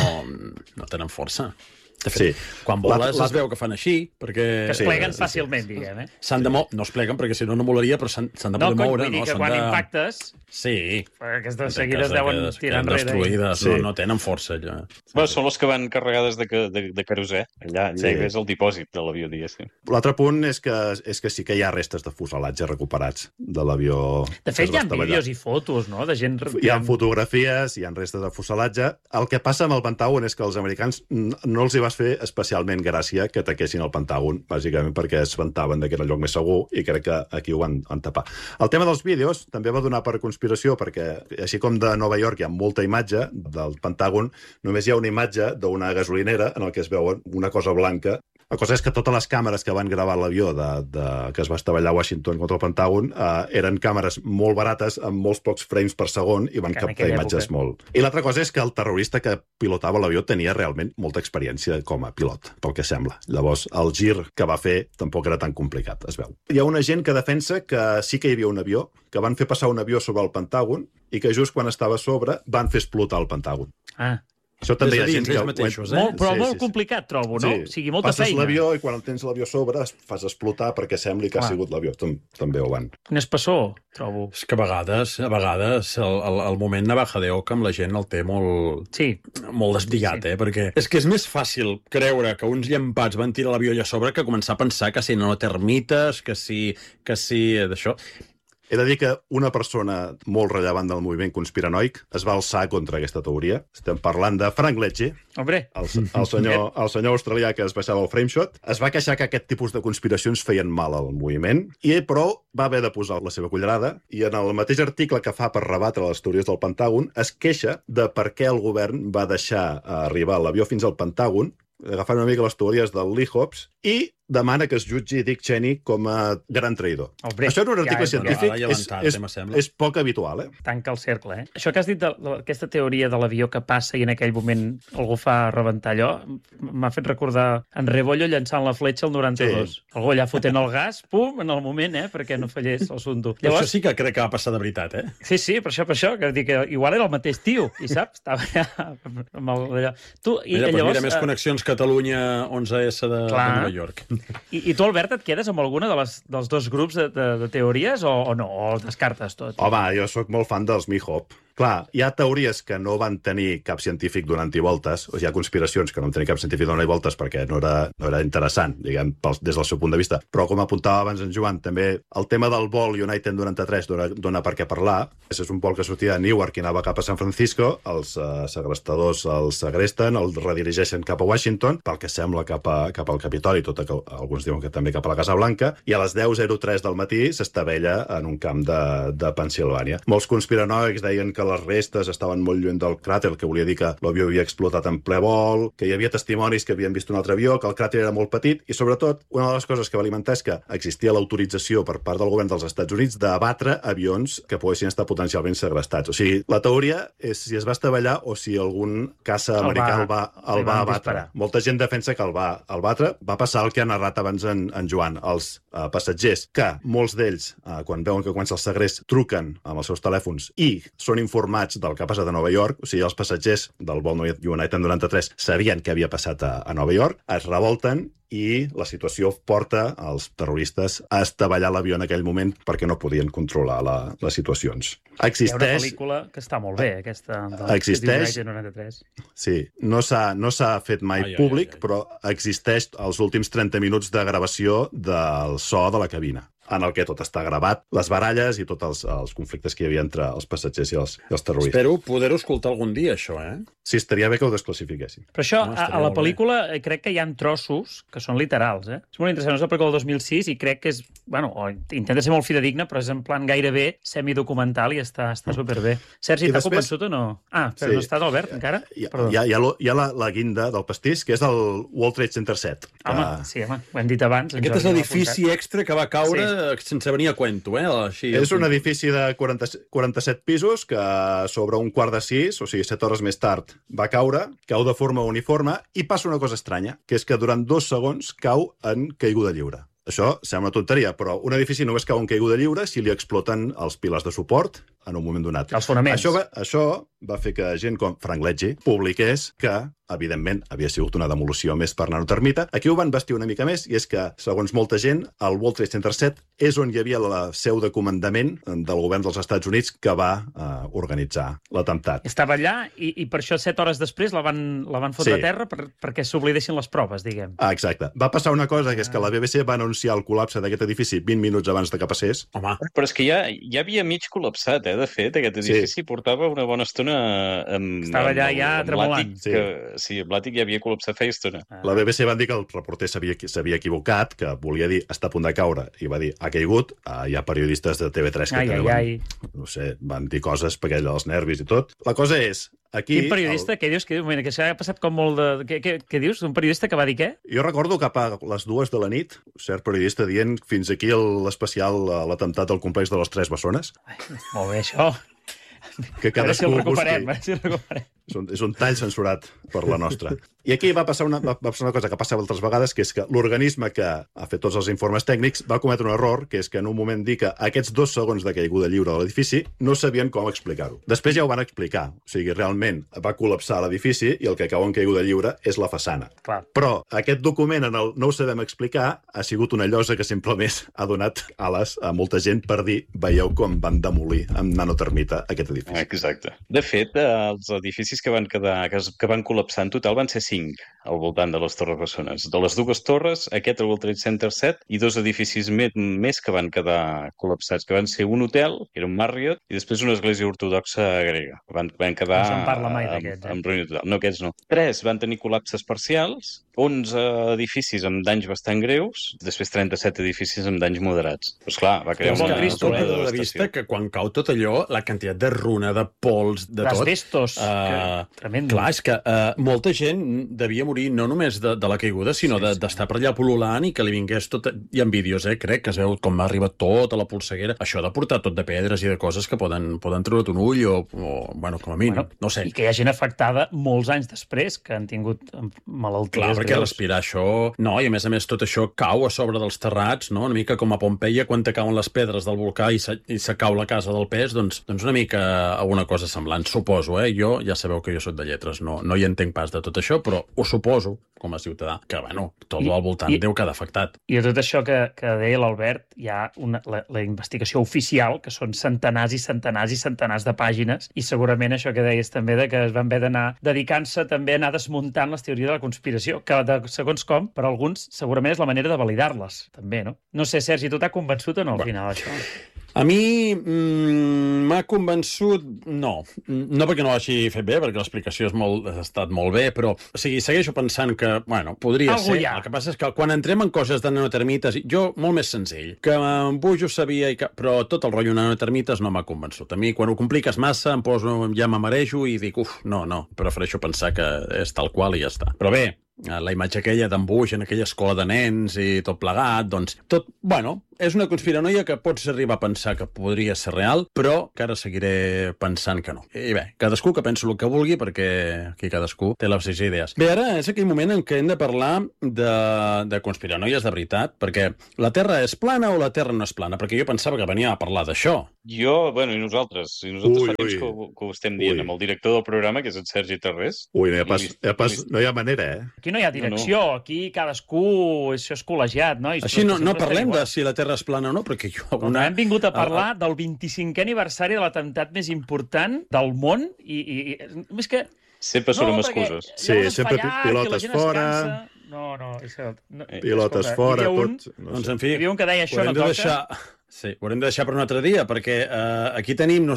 tenen força. De fet, quan voles es veu que fan així, perquè... Que es pleguen fàcilment, diguem, No es pleguen, perquè si no molaria, però s'han de poder moure. No, vull dir que quan impactes... Sí. Perquè de seguida es deuen tirar enrere. Destruïdes, no tenen força, allò. Bueno, són les que van carregades de querosè. Allà és el dipòsit de l'avió, diguéssim. L'altre punt és que sí que hi ha restes de fuselatge recuperats de l'avió. De fet, hi ha vídeos i fotos, no?, de gent... Hi ha fotografies, hi ha restes de fuselatge. El que passa amb el Pentàgon és que els americans no els hi va fer especialment gràcia que ataquessin el Pentàgon, bàsicament perquè es vantaven que era el lloc més segur i crec que aquí ho van tapar. El tema dels vídeos també va donar per conspiració perquè, així com de Nova York hi ha molta imatge del Pentàgon, només hi ha una imatge d'una gasolinera en què es veu una cosa blanca. La cosa és que totes les càmeres que van gravar l'avió que es va estavellar a Washington contra el Pentàgon eren càmeres molt barates, amb molts pocs frames per segon, i van captar imatges molt... I l'altra cosa és que el terrorista que pilotava l'avió tenia realment molta experiència com a pilot, pel que sembla. Llavors, el gir que va fer tampoc era tan complicat, es veu. Hi ha una gent que defensa que sí que hi havia un avió, que van fer passar un avió sobre el Pentàgon i que just quan estava a sobre van fer explotar el Pentàgon. Això també hi ha gent que... Mateixos, però molt complicat, trobo, no? O sigui, molta feina. Passes l'avió i quan el tens l'avió a sobre fas explotar perquè sembli que ha sigut l'avió. També ho van. Quin espessor, trobo. És que a vegades el moment navaja de oca amb la gent el té molt desbrigat, perquè és que és més fàcil creure que uns llampats van tirar l'avió allà a sobre que començar a pensar que si no termites, que si d'això... He de dir que una persona molt rellevant del moviment conspiranoic es va alçar contra aquesta teoria. Estem parlant de Frank Lecce, el senyor australià que es baixava el frameshot. Es va queixar que aquest tipus de conspiracions feien mal al moviment, però va haver de posar la seva cullerada, i en el mateix article que fa per rebatre les teories del Pentàgon es queixa de per què el govern va deixar arribar l'avió fins al Pentàgon, agafant una mica les teories del Lee Hobbs, i demana que es jutgi Dick Cheney com a gran traïdor. Això en un article científic és poc habitual, Tanca el cercle, Això que has dit d'aquesta teoria de l'avió que passa i en aquell moment algú fa rebentar allò, m'ha fet recordar en Rebollo llançant la fletxa al 92. Algú allà fotent el gas, pum, en el moment, perquè no fallés el sunto. Això sí que crec que va passar de veritat, Sí, per això, que dic que igual era el mateix tio, i saps? Estava allà amb allò. Mira, més connexions Catalunya 11S de Nova York. I tu, Albert, et quedes amb alguna dels dos grups de teories o no? O el descartes tot? Home, jo sóc molt fan dels Mihop. Clar, hi ha teories que no van tenir cap científic donant-hi voltes, o hi ha conspiracions que no van tenir cap científic donant-hi voltes perquè no era interessant, diguem, des del seu punt de vista. Però, com apuntava abans en Joan, també el tema del vol United 93 dona per què parlar. És un vol que sortia de Newark i anava cap a San Francisco, els segrestadors el segresten, el redirigeixen cap a Washington, pel que sembla cap al Capitoli, tot que alguns diuen que també cap a la Casa Blanca, i a les 10:03 del matí s'estavella en un camp de Pensilvània. Molts conspiranoics deien que les restes estaven molt lluny del cràter, el que volia dir que l'avió havia explotat en ple vol, que hi havia testimonis que havien vist un altre avió, que el cràter era molt petit, i sobretot, una de les coses que va alimentar és que existia l'autorització per part del govern dels Estats Units d'abatre avions que poguessin estar potencialment segrestats. O sigui, la teoria és si es va estavellar o si algun caça americà el va abatre. Molta gent defensa que el va abatre. Va passar el que ha narrat abans en Joan, els passatgers, que molts d'ells, quan veuen que comença el segrest, truquen amb els seus telèfons i són informats del que ha passat a Nova York. O sigui, els passatgers del vol United 93 sabien què havia passat a Nova York, es revolten i la situació porta els terroristes a estavellar l'avió en aquell moment perquè no podien controlar les situacions. Hi ha una pel·lícula que està molt bé, aquesta existeix, United 93. Sí, no s'ha fet mai públic, però existeix els últims 30 minuts de gravació del so de la cabina, en el que tot està gravat, les baralles i tots els conflictes que hi havia entre els passatgers i els terroristes. Espero poder-ho escoltar algun dia, això, Sí, estaria bé que ho desclassifiquessin. Però això, a la pel·lícula, crec que hi ha trossos que són literals, És molt interessant, és la pel·lícula del 2006 i crec que és, intenta ser molt fidedigna, però és en plan gairebé semidocumental i està superbé. Sergi, t'ha convençut o no? Però no està d'Albert, encara? Hi ha la guinda del pastís, que és el World Trade Center 7. Home, ho hem dit abans. Aquest és l'edifici extra que va caure sense venir a cuento, És un edifici de 47 pisos que sobre 5:15, o sigui, 7 hores més tard, va caure, cau de forma uniforme i passa una cosa estranya, que és que durant 2 segons cau en caiguda lliure. Això sembla tonteria, però un edifici només cau en caiguda lliure si li exploten els pilars de suport en un moment donat. Els fonaments. Això va fer que gent com Frank Ledge publiqués que, evidentment, havia sigut una demolició més per nanotermita. Aquí ho van vestir una mica més, i és que, segons molta gent, el World Trade Center 7 és on hi havia la seu de comandament del govern dels Estats Units que va organitzar l'atemptat. Estava allà i per això 7 hores després la van fotre a terra perquè s'oblidessin les proves, diguem. Exacte. Va passar una cosa, que és que la BBC va anunciar el col·lapse d'aquest edifici 20 minuts abans de que passés. Home. Però és que ja havia mig col·lapsat, de fet, aquest edifici portava una bona estona amb... Estava allà ja tremolant. Sí, el Blàtic ja havia col·lapsat feia estona. La BBC van dir que el reporter s'havia equivocat, que volia dir està a punt de caure, i va dir ha caigut. Hi ha periodistes de TV3 que van dir coses perquè allò dels nervis i tot. La cosa és... Quin periodista? Què dius? Que s'ha passat com molt de... Què dius? Un periodista que va dir què? Jo recordo cap a les 2 de la nit, un cert periodista dient fins aquí l'especial l'atemptat al complex de les 3 Bessones. Molt bé, això. Que cadascú ho recuperem. És un tall censurat per la nostra. I aquí va passar una cosa que passa altres vegades, que és que l'organisme que ha fet tots els informes tècnics va cometre un error, que és que en un moment dir que aquests 2 segons de caiguda lliure de l'edifici no sabien com explicar-ho. Després ja ho van explicar. O sigui, realment va col·lapsar l'edifici i el que cau en caiguda lliure és la façana. Clar. Però aquest document, en el no ho sabem explicar, ha sigut una llosa que simplement ha donat ales a molta gent per dir veieu com van demolir amb nanotermita aquest edifici. Exacte. De fet, els edificis que van col·lapsar en total van ser 5 al voltant de les Torres Bessones. De les 2 torres, aquest, el World Trade Center 7, i 2 edificis més que van quedar col·lapsats, que van ser un hotel, que era un Marriott, i després una església ortodoxa grega. Van quedar... No se'n parla mai d'aquests, amb ruïna total. No, aquests no. 3 van tenir col·lapses parcials, 11 edificis amb danys bastant greus, després 37 edificis amb danys moderats. Però, esclar, va crear una de vista que quan cau tot allò, la quantitat de runa, de pols, de tot... D'asbestos. Tremendo. Clar, és que molta gent devia morir no només de la caiguda, sinó d'estar per allà pol·lulant i que li vingués tot... Hi ha vídeos, crec, que es veu com ha arribat tot a la polseguera. Això de portar tot de pedres i de coses que poden treure't un ull o bueno, com a mínim, no sé. I que hi ha gent afectada molts anys després, que han tingut malalties. Clar, perquè respirar això... No, i a més tot això cau a sobre dels terrats, no? Una mica com a Pompeia, quan te cauen les pedres del volcà i se cau la casa del pes, doncs una mica alguna cosa semblant, suposo, Jo ja sabeu sabeu que jo soc de lletres, no hi entenc pas de tot això, però ho suposo, com a ciutadà, que, bueno, tot al voltant deu quedar afectat. I a tot això que deia l'Albert, hi ha la investigació oficial, que són centenars i centenars i centenars de pàgines, i segurament això que deies també, de que es van haver d'anar dedicant-se també a anar desmuntant les teories de la conspiració, que segons com, per alguns, segurament és la manera de validar-les, també, no? No sé, Sergi, tu t'ha convençut o no, al final, això? A mi m'ha convençut... No perquè no l'hagi fet bé, perquè l'explicació ha estat molt bé, però o sigui, segueixo pensant que, bueno, podria ser. El que passa és que quan entrem en coses de nanotermites, jo, molt més senzill, que en Buix ho sabia, però tot el rotllo nanotermites no m'ha convençut. A mi, quan ho compliques massa, ja m'amarejo i dic, no, prefereixo pensar que és tal qual i ja està. Però bé, la imatge aquella d'en Buix en aquella escola de nens i tot plegat, doncs tot, bueno, és una conspiranoia que pots arribar a pensar que podria ser real, però que ara seguiré pensant que no. I bé, cadascú que pensi el que vulgui, perquè aquí cadascú té les seves idees. Bé, ara és aquell moment en què hem de parlar de conspiranoies de veritat, perquè la Terra és plana o la Terra no és plana? Perquè jo pensava que venia a parlar d'això. I nosaltres fa temps que ho estem dient amb el director del programa, que és en Sergi Tarrés. No hi ha manera, eh? Aquí no hi ha direcció, aquí cadascú, això és col·legiat, no? Així no parlem de si la Terra és plana o no, perquè jo... Hem vingut a parlar del 25è aniversari de l'atemptat més important del món i és que... Sempre són amb excuses. Sí, sempre pilotes fora... No, pilotes fora, tot... Doncs, en fi, hi havia un que deia això no toca... Sí, ho haurem de deixar per un altre dia, perquè aquí tenim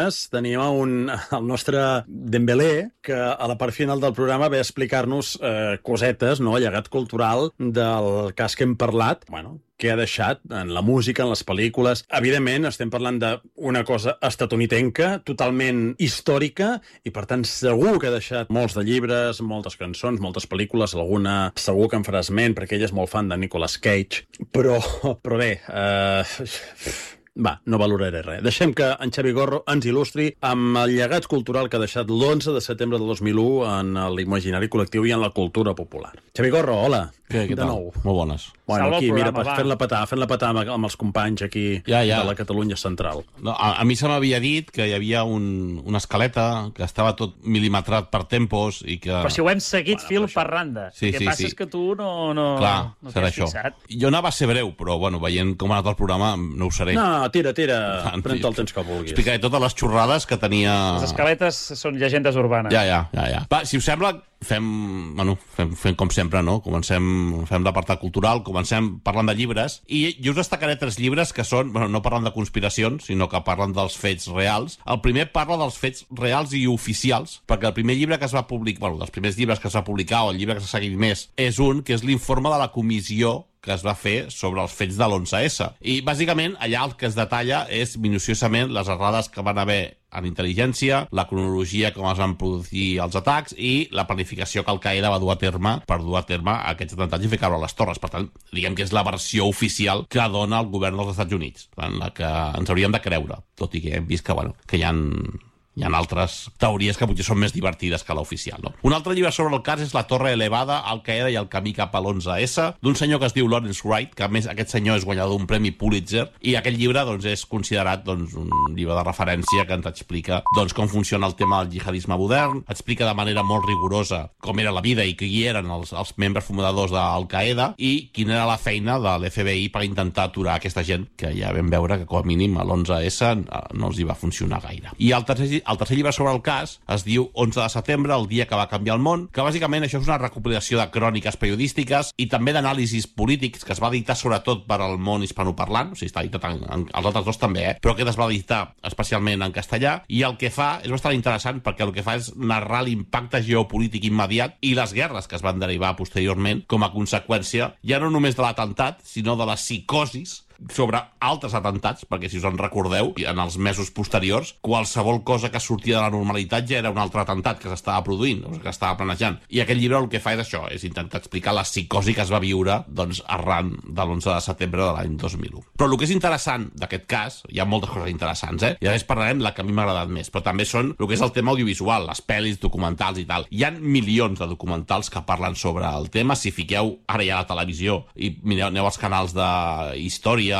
el nostre Dembélé, que a la part final del programa ve a explicar-nos cosetes, no?, llegat cultural del cas que hem parlat, bueno, que ha deixat en la música, en les pel·lícules. Evidentment, estem parlant d'una cosa estatunidenca, totalment històrica, i per tant segur que ha deixat molts de llibres, moltes cançons, moltes pel·lícules, alguna segur que en farà esment, perquè ell és molt fan de Nicolas Cage, però bé, no valoraré res. Deixem que en Xavi Gorro ens il·lustri amb el llegat cultural que ha deixat l'11 de setembre del 2001 en l'imaginari col·lectiu i en la cultura popular. Xavi Gorro, hola. Què tal? Nou. Molt bones. Bueno, aquí, mira, fent-la petar amb els companys aquí de la Catalunya central. No, a mi se m'havia dit que hi havia una escaleta, que estava tot mil·limetrat per tempos i que... Però si ho hem seguit fil per randa. El que passa és que tu no t'has fixat. Jo anava a ser breu, però veient com ha anat el programa no ho seré. No, tira, pren el temps que vulguis. Explicaré totes les xorrades que tenia... Les escaletes són llegendes urbanes. Ja. Va, si us sembla, fem com sempre, no? Fem l'apartat cultural, comencem parlant de llibres, i jo us destacaré 3 llibres que són, no parlant de conspiracions, sinó que parlen dels fets reals. El primer parla dels fets reals i oficials, perquè el primer llibre que es va publicar, dels primers llibres que es va publicar, o el llibre que s'ha seguit més, és que és l'informe de la comissió que es va fer sobre els fets de l'11S. I, bàsicament, allà el que es detalla és minuciosament les errades que van haver en intel·ligència, la cronologia com es van produir els atacs i la planificació que Al-Qaeda va dur a terme per dur a terme aquests atemptats i fer caure les torres. Per tant, diguem que és la versió oficial que dona el govern dels Estats Units, la que ens hauríem de creure, tot i que hem vist que hi ha altres teories que potser són més divertides que l'oficial, no? Un altre llibre sobre el cas és La Torre Elevada, Al-Qaeda i el camí cap a l'11S, d'un senyor que es diu Lawrence Wright, que a més aquest senyor és guanyador d'un premi Pulitzer, i aquest llibre és considerat un llibre de referència que ens explica com funciona el tema del jihadisme modern, explica de manera molt rigorosa com era la vida i qui eren els membres fundadors d'Al-Qaeda i quina era la feina de l'FBI per intentar aturar aquesta gent, que ja vam veure que com a mínim a l'11S no els hi va funcionar gaire. I el tercer llibre sobre el cas es diu 11 de setembre, el dia que va canviar el món, que bàsicament això és una recopilació de cròniques periodístiques i també d'anàlisis polítics que es va editar sobretot per al món hispanoparlant, o sigui, està editat els altres dos també, però aquest es va editar especialment en castellà, i el que fa és bastant interessant perquè el que fa és narrar l'impacte geopolític immediat i les guerres que es van derivar posteriorment com a conseqüència, ja no només de l'atemptat, sinó de la psicosis sobre altres atemptats, perquè si us en recordeu, en els mesos posteriors, qualsevol cosa que sortia de la normalitat ja era un altre atemptat que s'estava produint, o que estava planejant. I aquest llibre el que fa és això, és intentar explicar la psicosi que es va viure arran de l'11 de setembre de l'any 2001. Però el que és interessant d'aquest cas, hi ha moltes coses interessants, i a més parlarem la que a mi m'ha agradat més, però també són el que és el tema audiovisual, les pel·lis, documentals i tal. Hi ha milions de documentals que parlen sobre el tema. Si fiqueu ara ja a la televisió i mireu, aneu als canals d'història via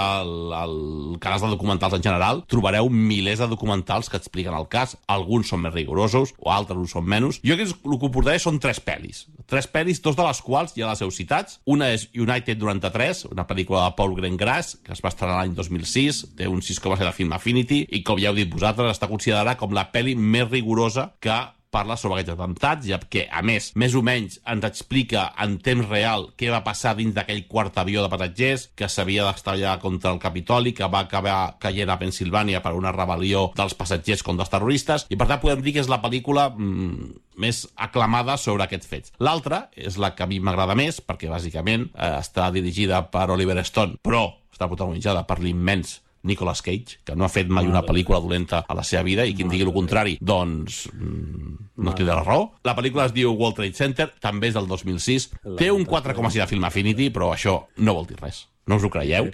el canal de documentals en general, trobareu milers de documentals que expliquen el cas. Alguns són més rigorosos, o altres ho són menys. Jo el que us portaré són 3 pel·lis. 3 pel·lis, 2 de les quals ja les heu citats. Una és United 93, una pel·lícula de Paul Greengrass, que es va estrenar l'any 2006, té un 6,7 de Film Affinity, i com ja heu dit vosaltres, està considerada com la pel·li més rigorosa que parla sobre aquests atemptats, ja que, a més o menys ens explica en temps real què va passar dins d'aquell quart avió de passatgers que s'havia d'estallar contra el Capitoli, que va acabar caient a Pensilvània per una rebel·lió dels passatgers contra els terroristes, i per tant podem dir que és la pel·lícula més aclamada sobre aquests fets. L'altra és la que a mi m'agrada més, perquè bàsicament està dirigida per Oliver Stone, però està protagonitzada per l'immens Nicolas Cage, que no ha fet mai una pel·lícula dolenta a la seva vida, i qui en digui el contrari, doncs no té la raó. La pel·lícula es diu World Trade Center, també és del 2006, té un 4,6 de Film Affinity, però això no vol dir res. No us ho creieu?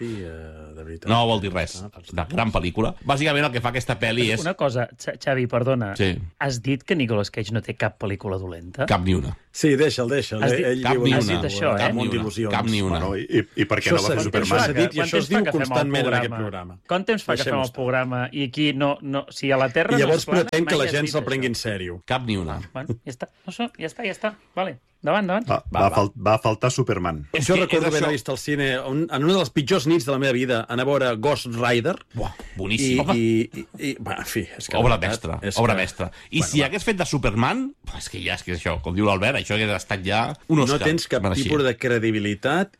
No vol dir res. Una gran pel·lícula. Bàsicament el que fa aquesta pel·li és... Una cosa, Xavi, perdona. Sí. Has dit que Nicolas Cage no té cap pel·lícula dolenta? Cap ni una. Sí, deixa'l. Cap ni una. Cap ni una. Bueno, i per què no va fer Superman? I això es diu constantment en aquest programa. Quant temps fa que fem el programa i aquí no... Si a la Terra i llavors pretén que la gent se'l prengui en sèrio. Cap ni una. Bueno, ja està. Ja està. Vale. Davant. Va faltar Superman. Jo recordo haver vist al cine en una de les pitjors nits de la meva vida, anar a veure Ghost Rider. Buah, boníssim. En fi, és que... Obra mestra. I si hagués fet de Superman, és que això, com diu l'Albert, això hagués estat ja un Òscar. No tens cap tipus de credibilitat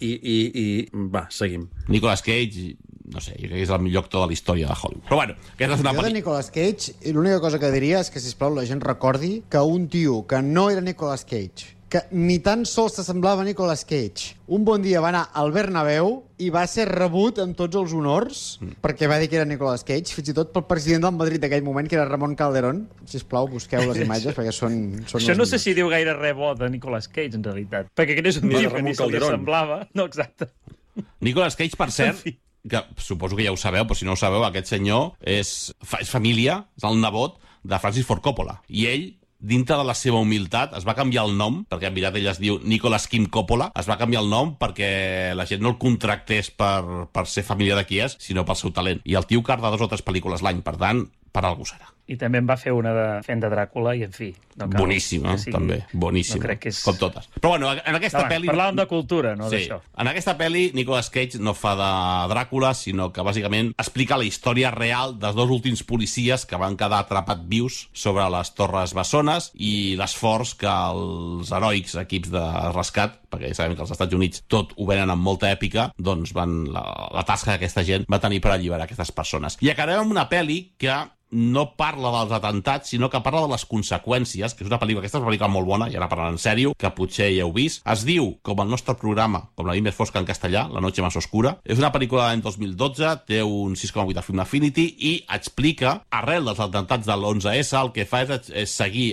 i va, seguim. Nicolas Cage... No sé, jo crec que és el millor actor de la història de Hollywood. Però bueno, aquesta és una pel·lícula. Jo de Nicolas Cage, l'única cosa que diria és que, sisplau, la gent recordi que un tio que no era Nicolas Cage, que ni tan sols s'assemblava a Nicolas Cage, un bon dia va anar al Bernabéu i va ser rebut amb tots els honors perquè va dir que era Nicolas Cage, fins i tot pel president del Madrid d'aquell moment, que era Ramon Calderón. Sisplau, busqueu les imatges, perquè són això no sé si diu gaire res bo de Nicolas Cage, en realitat. Perquè aquest és un tio que ni se li assemblava. No, exacte. Nicolas Cage, per cert, que suposo que ja ho sabeu, però si no ho sabeu, aquest senyor és família, és el nebot de Francis Ford Coppola. I ell, dintre de la seva humilitat, es va canviar el nom, perquè en veritat ell es diu Nicolas Kim Coppola, es va canviar el nom perquè la gent no el contractés per ser família de qui és, sinó pel seu talent. I el tio carda 2 o 3 pel·lícules l'any, per tant, per algú serà. I també en va fer una fent de Dràcula, i en fi... Boníssima, també. Boníssima. No crec que és... Com totes. Però bueno, en aquesta pel·li... Parlàvem de cultura, no d'això. En aquesta pel·li, Nicolas Cage no fa de Dràcula, sinó que bàsicament explica la història real dels 2 últims policies que van quedar atrapats vius sobre les Torres Bessones i l'esforç que els heroics equips de rescat, perquè ja sabem que als Estats Units tot ho venen amb molta èpica, doncs la tasca que aquesta gent va tenir per alliberar aquestes persones. I acabarem amb una pel·li que no parla dels atemptats, sinó que parla de les conseqüències, que és una pel·lícula, aquesta és una pel·lícula molt bona, i ara parlant en sèrio, que potser ja heu vist. Es diu, com el nostre programa, com la nit més fosca en castellà, La noche más oscura. És una pel·lícula de l'any 2012, té un 6,8 de Film Affinity, i explica, arrel dels atemptats de l'11S, el que fa és seguir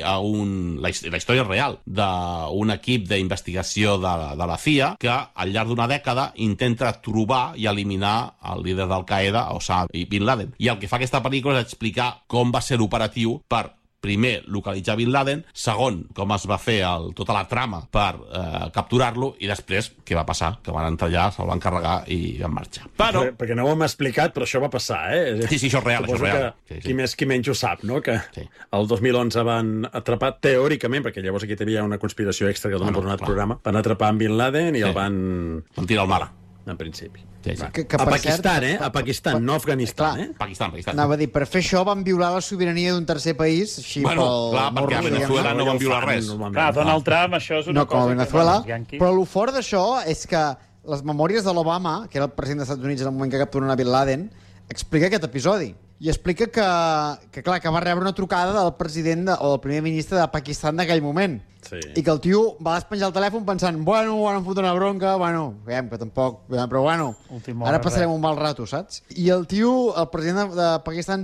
la història real d'un equip d'investigació de la CIA, que al llarg d'una dècada intenta trobar i eliminar el líder d'Al-Qaeda, Osama Bin Laden. I el que fa aquesta pel·lícula és explicar com va ser l'operatiu per, primer, localitzar Bin Laden, segon, com es va fer tota la trama per capturar-lo, i després, què va passar? Que van entrar allà, se'l van carregar i van marxar. Però... Perquè no ho hem explicat, però això va passar, Sí, això és real, Suposo això és real. Que qui més qui menys ho sap, no? Que el 2011 van atrapar, teòricament, perquè llavors aquí hi havia una conspiració extra que donen per un altre programa, van atrapar en Bin Laden i el van tirar al mar. En principi. Sí. A Pakistan, A Pakistan, no a Afganistan, Pakistan. Anava a dir, per fer això van violar la sobirania d'un tercer país, així perquè a Venezuela no van violar res. Clar, Donald Trump, això és una cosa... No, com a Venezuela, però el fort d'això és que les memòries de l'Obama, que era el president dels Estats Units en el moment que capturen a Bin Laden, explica aquest episodi. I explica que va rebre una trucada del president o del primer ministre de Pakistan d'aquell moment. Sí. I que el tio va despenjar el telèfon pensant, bueno, em fot una bronca, veiem que tampoc, però ara passarem un mal rato, saps? I el tio, el president de Pakistan,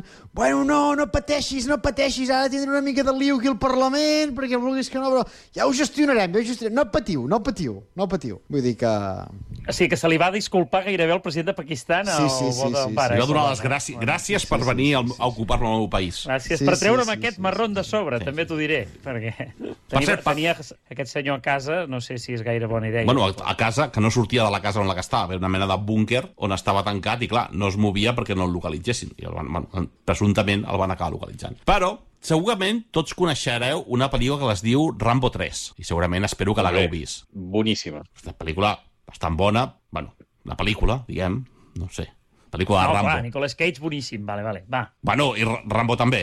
no pateixis, ara tindrem una mica de liu aquí al Parlament, perquè vulguis que no, però ja ho gestionarem, no patiu. Vull dir que... Sí, que se li va disculpar gairebé al president de Pakistan al bo del pare. Li va donar les gràcies per venir a ocupar-me al meu país. Gràcies per treure'm aquest marrón de sobre, també t'ho diré. Per cert, tenia aquest senyor a casa, no sé si és gaire bona idea. Bueno, a casa, que no sortia de la casa on la que estava, una mena de búnquer on estava tancat i, clar, no es movia perquè no el localitzessin. I presumptament el van acabar localitzant. Però segurament tots coneixereu una pel·lícula que es diu Rambo 3, i segurament espero que l'hagueu vist. Boníssima. Una pel·lícula bastant bona, bueno, una pel·lícula, diguem, no sé, pel·lícula de Rambo. Clar, Nicolas Cage, boníssim, vale, va. Bueno, i Rambo també,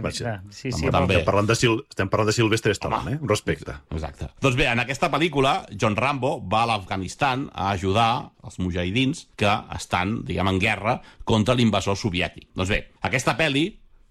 Sí, també. Estem parlant de Sylvester Stallone, un respecte. Exacte. Doncs bé, en aquesta pel·lícula, John Rambo va a l'Afganistan a ajudar els mujahidins que estan, diguem, en guerra contra l'invasor soviètic. Doncs bé, aquesta pel·li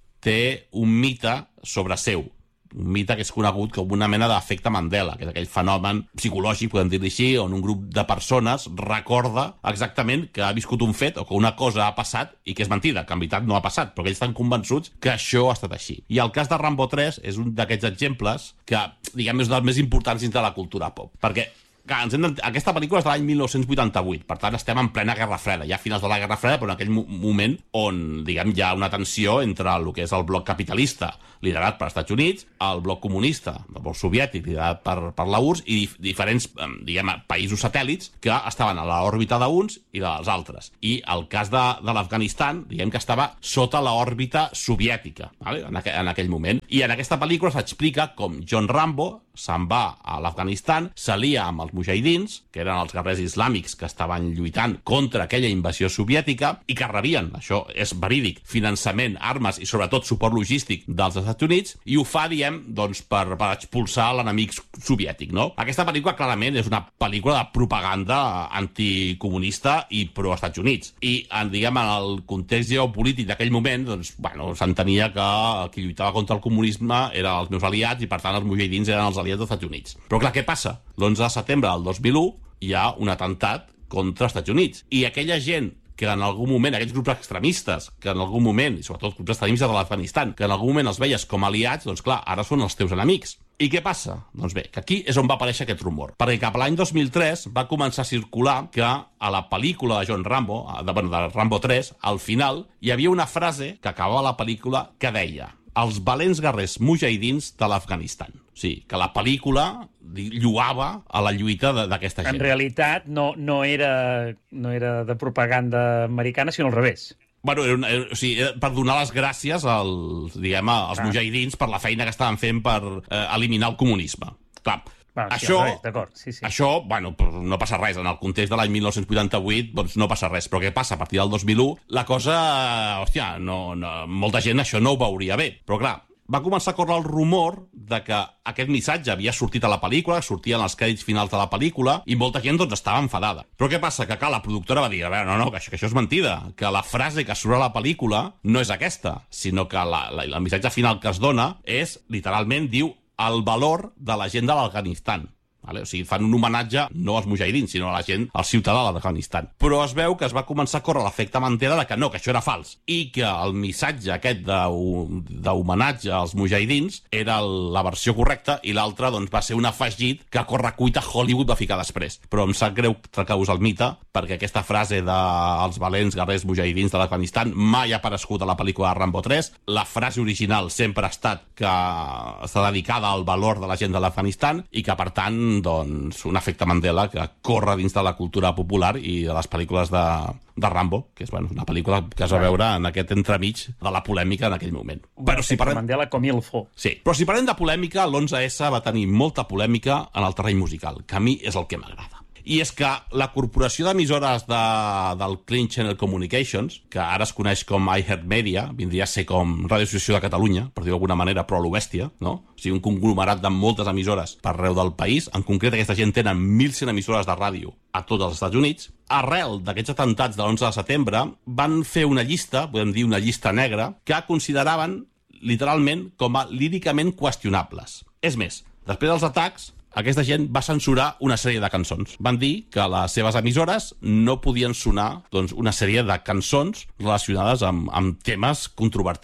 té un mite sobre seu, un mite que és conegut com una mena d'efecte Mandela, que és aquell fenomen psicològic, podem dir-li així, on un grup de persones recorda exactament que ha viscut un fet o que una cosa ha passat i que és mentida, que en veritat no ha passat, però que ells estan convençuts que això ha estat així. I el cas de Rambo 3 és un d'aquests exemples que, diguem, és un dels més importants dins de la cultura pop, perquè aquesta pel·lícula és de l'any 1988, per tant estem en plena Guerra Freda, ja a finals de la Guerra Freda, però en aquell moment on, diguem, hi ha una tensió entre el que és el bloc capitalista, liderat per Estats Units, el bloc comunista, el bloc soviètic, liderat per la URSS, i diferents, diguem, països satèl·lits que estaven a l'òrbita d'uns i dels altres. I el cas de l'Afganistan, diguem que estava sota l'òrbita soviètica, vale? En aquell moment. I en aquesta pel·lícula s'explica com John Rambo se'n va a l'Afganistan, s'alia amb els mujahidins, que eren els guerrers islàmics que estaven lluitant contra aquella invasió soviètica i que rebien, això és verídic, finançament, armes i sobretot suport logístic dels Estats Units, i ho fa, diem, doncs, per expulsar l'enemic soviètic, no? Aquesta pel·lícula clarament és una pel·lícula de propaganda anticomunista i pro-Estats Units. I, diguem, en el context geopolític d'aquell moment, doncs, bueno, s'entenia que qui lluitava contra el comunisme eren els meus aliats i, per tant, els mujahidins eren els aliats dels Estats Units. Però, clar, què passa? L'11 de setembre del 2001 hi ha un atemptat contra els Estats Units. I aquella gent que en algun moment, aquests grups extremistes, que en algun moment, i sobretot grups extremistes de l'Afganistan, que en algun moment els veies com aliats, doncs clar, ara són els teus enemics. I què passa? Doncs bé, que aquí és on va aparèixer aquest rumor. Perquè cap a l'any 2003 va començar a circular que a la pel·lícula de John Rambo, de Rambo 3, al final hi havia una frase que acabava la pel·lícula que deia: els valents guerrers mujahidins de l'Afganistan. O sigui, que la pel·lícula lloava a la lluita d'aquesta gent. En realitat no era de propaganda americana, sinó al revés. Bueno, o sigui, per donar les gràcies als mujahidins per la feina que estaven fent per eliminar el comunisme. Clar, bueno, sí, això, bueno, no passa res. En el context de l'any 1988, doncs no passa res. Però què passa? A partir del 2001, la cosa, hòstia, molta gent això no ho veuria bé. Però clar, va començar a córrer el rumor de que aquest missatge havia sortit a la pel·lícula, sortien els crèdits finals de la pel·lícula, i molta gent doncs estava enfadada. Però què passa? Que la productora va dir, a veure, no, que això és mentida, que la frase que surt a la pel·lícula no és aquesta, sinó que el missatge final que es dona és, literalment, diu el valor de la gent de l'Afganistan. Vale? O sigui, fan un homenatge no als mujahidins, sinó a la gent, al ciutadà de l'Afganistan. Però es veu que es va començar a córrer l'efecte Mandela de que no, que això era fals, i que el missatge aquest d'homenatge als mujahidins era la versió correcta, i l'altre doncs, va ser un afegit que a correcuita Hollywood va ficar després. Però em sap greu trencar-vos el mite, perquè aquesta frase dels valents guerrers mujahidins de l'Afganistan mai ha aparegut a la pel·lícula de Rambo 3. La frase original sempre ha estat que està dedicada al valor de la gent de l'Afganistan, i que, per tant, doncs, un efecte Mandela que corre dins de la cultura popular i de les pel·lícules de Rambo, que és una pel·lícula que es va veure en aquest entremig de la polèmica en aquell moment. Però si parlem... Mandela com Ilfo. Sí, però si parlem de polèmica, l'11S va tenir molta polèmica en el terreny musical, que a mi és el que m'agrada. I és que la corporació d'emissores del Clean Channel Communications, que ara es coneix com iHeartMedia, vindria a ser com Ràdio Associació de Catalunya, per dir-ho d'alguna manera, però a lo bèstia, no? O sigui, un conglomerat de moltes emissores per arreu del país. En concret, aquesta gent tenen 1.100 emissores de ràdio a tots els Estats Units. Arrel d'aquests atemptats de l'11 de setembre, van fer una llista, podem dir una llista negra, que consideraven literalment com a líricament qüestionables. És més, després dels atacs, aquesta gent va censurar una sèrie de cançons. Van dir que les seves emissores no podien sonar doncs, una sèrie de cançons relacionades amb temes controvertits.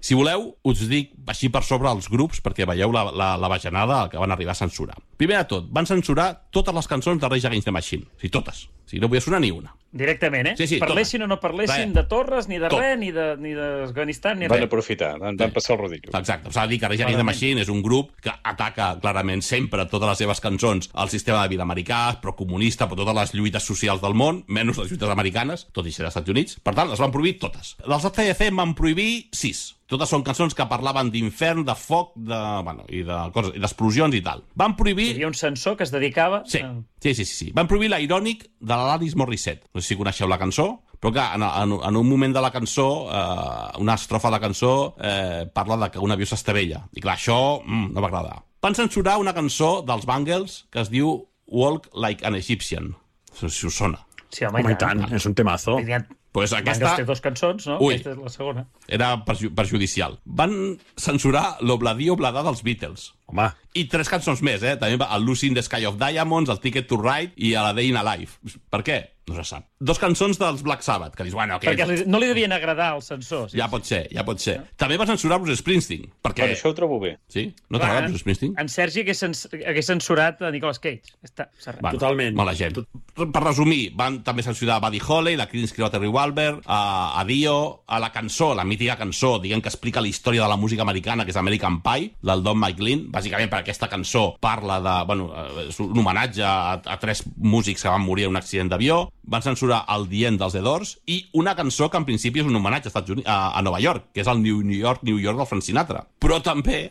Si voleu, us dic així per sobre els grups, perquè veieu la bajanada que van arribar a censurar. Primer de tot, van censurar totes les cançons de Rage Against the Machine. Sí, totes. Sí, no volia sonar ni una. Directament, Sí, parlessin o no parlessin de Torres, ni de res, ni d'Afganistan, ni res. Van aprofitar, van passar el ridícul. Exacte, s'ha de dir que Rage Against the Machine és un grup que ataca clarament sempre totes les seves cançons al sistema de vida americà, procomunista, per totes les lluites socials del món, menys les lluites americanes, tot i ser dels Estats Units. Per tant, les van prohibir totes. Els ACDC van prohibir 6. Totes són cançons que parlaven d'infern, de foc, i d'explosions i tal. Van prohibir... Hi havia un censor que es dedicava... Sí. Van prohibir l'Ironic de l'Alanis Morissette. No sé si coneixeu la cançó, però que en un moment de la cançó, una estrofa de la cançó parla de que un avió s'estavella. I clar, això no va agradar. Van censurar una cançó dels Bangles que es diu Walk Like an Egyptian. Si us sona. Sí, home, i tant. És un temazo. Pues aquesta... Bangles té 2 cançons, no? Ui, aquesta és la segona. Era perjudicial. Van censurar l'Obladí Obladà dels Beatles. Home. I 3 cançons més, També el Lucy in the Sky of Diamonds, el Ticket to Ride i a la Day in a Life. Per què? No se sap. 2 cançons dels Black Sabbath, que dius, Perquè no li devien agradar als censors. Ja pot ser. També va censurar Bruce Springsteen. Perquè... Això ho trobo bé. Sí? No t'agrada Bruce Springsteen? En Sergi hagués censurat a Nicolas Cage. Totalment. Mala gent. Per resumir, van també censurar Buddy Holly, la Creedence Clearwater Revolver, a Dio, a la cançó, la mítica cançó, diguem que explica la història de la música americana, que és American Pie, del Don McLean, bàsicament perquè aquesta cançó parla de... és un homenatge a 3 músics que van morir en un accident d'avió. Van censurar el The End dels The Doors i una cançó que en principi és un homenatge a Nova York, que és el New York del Frank Sinatra. Però també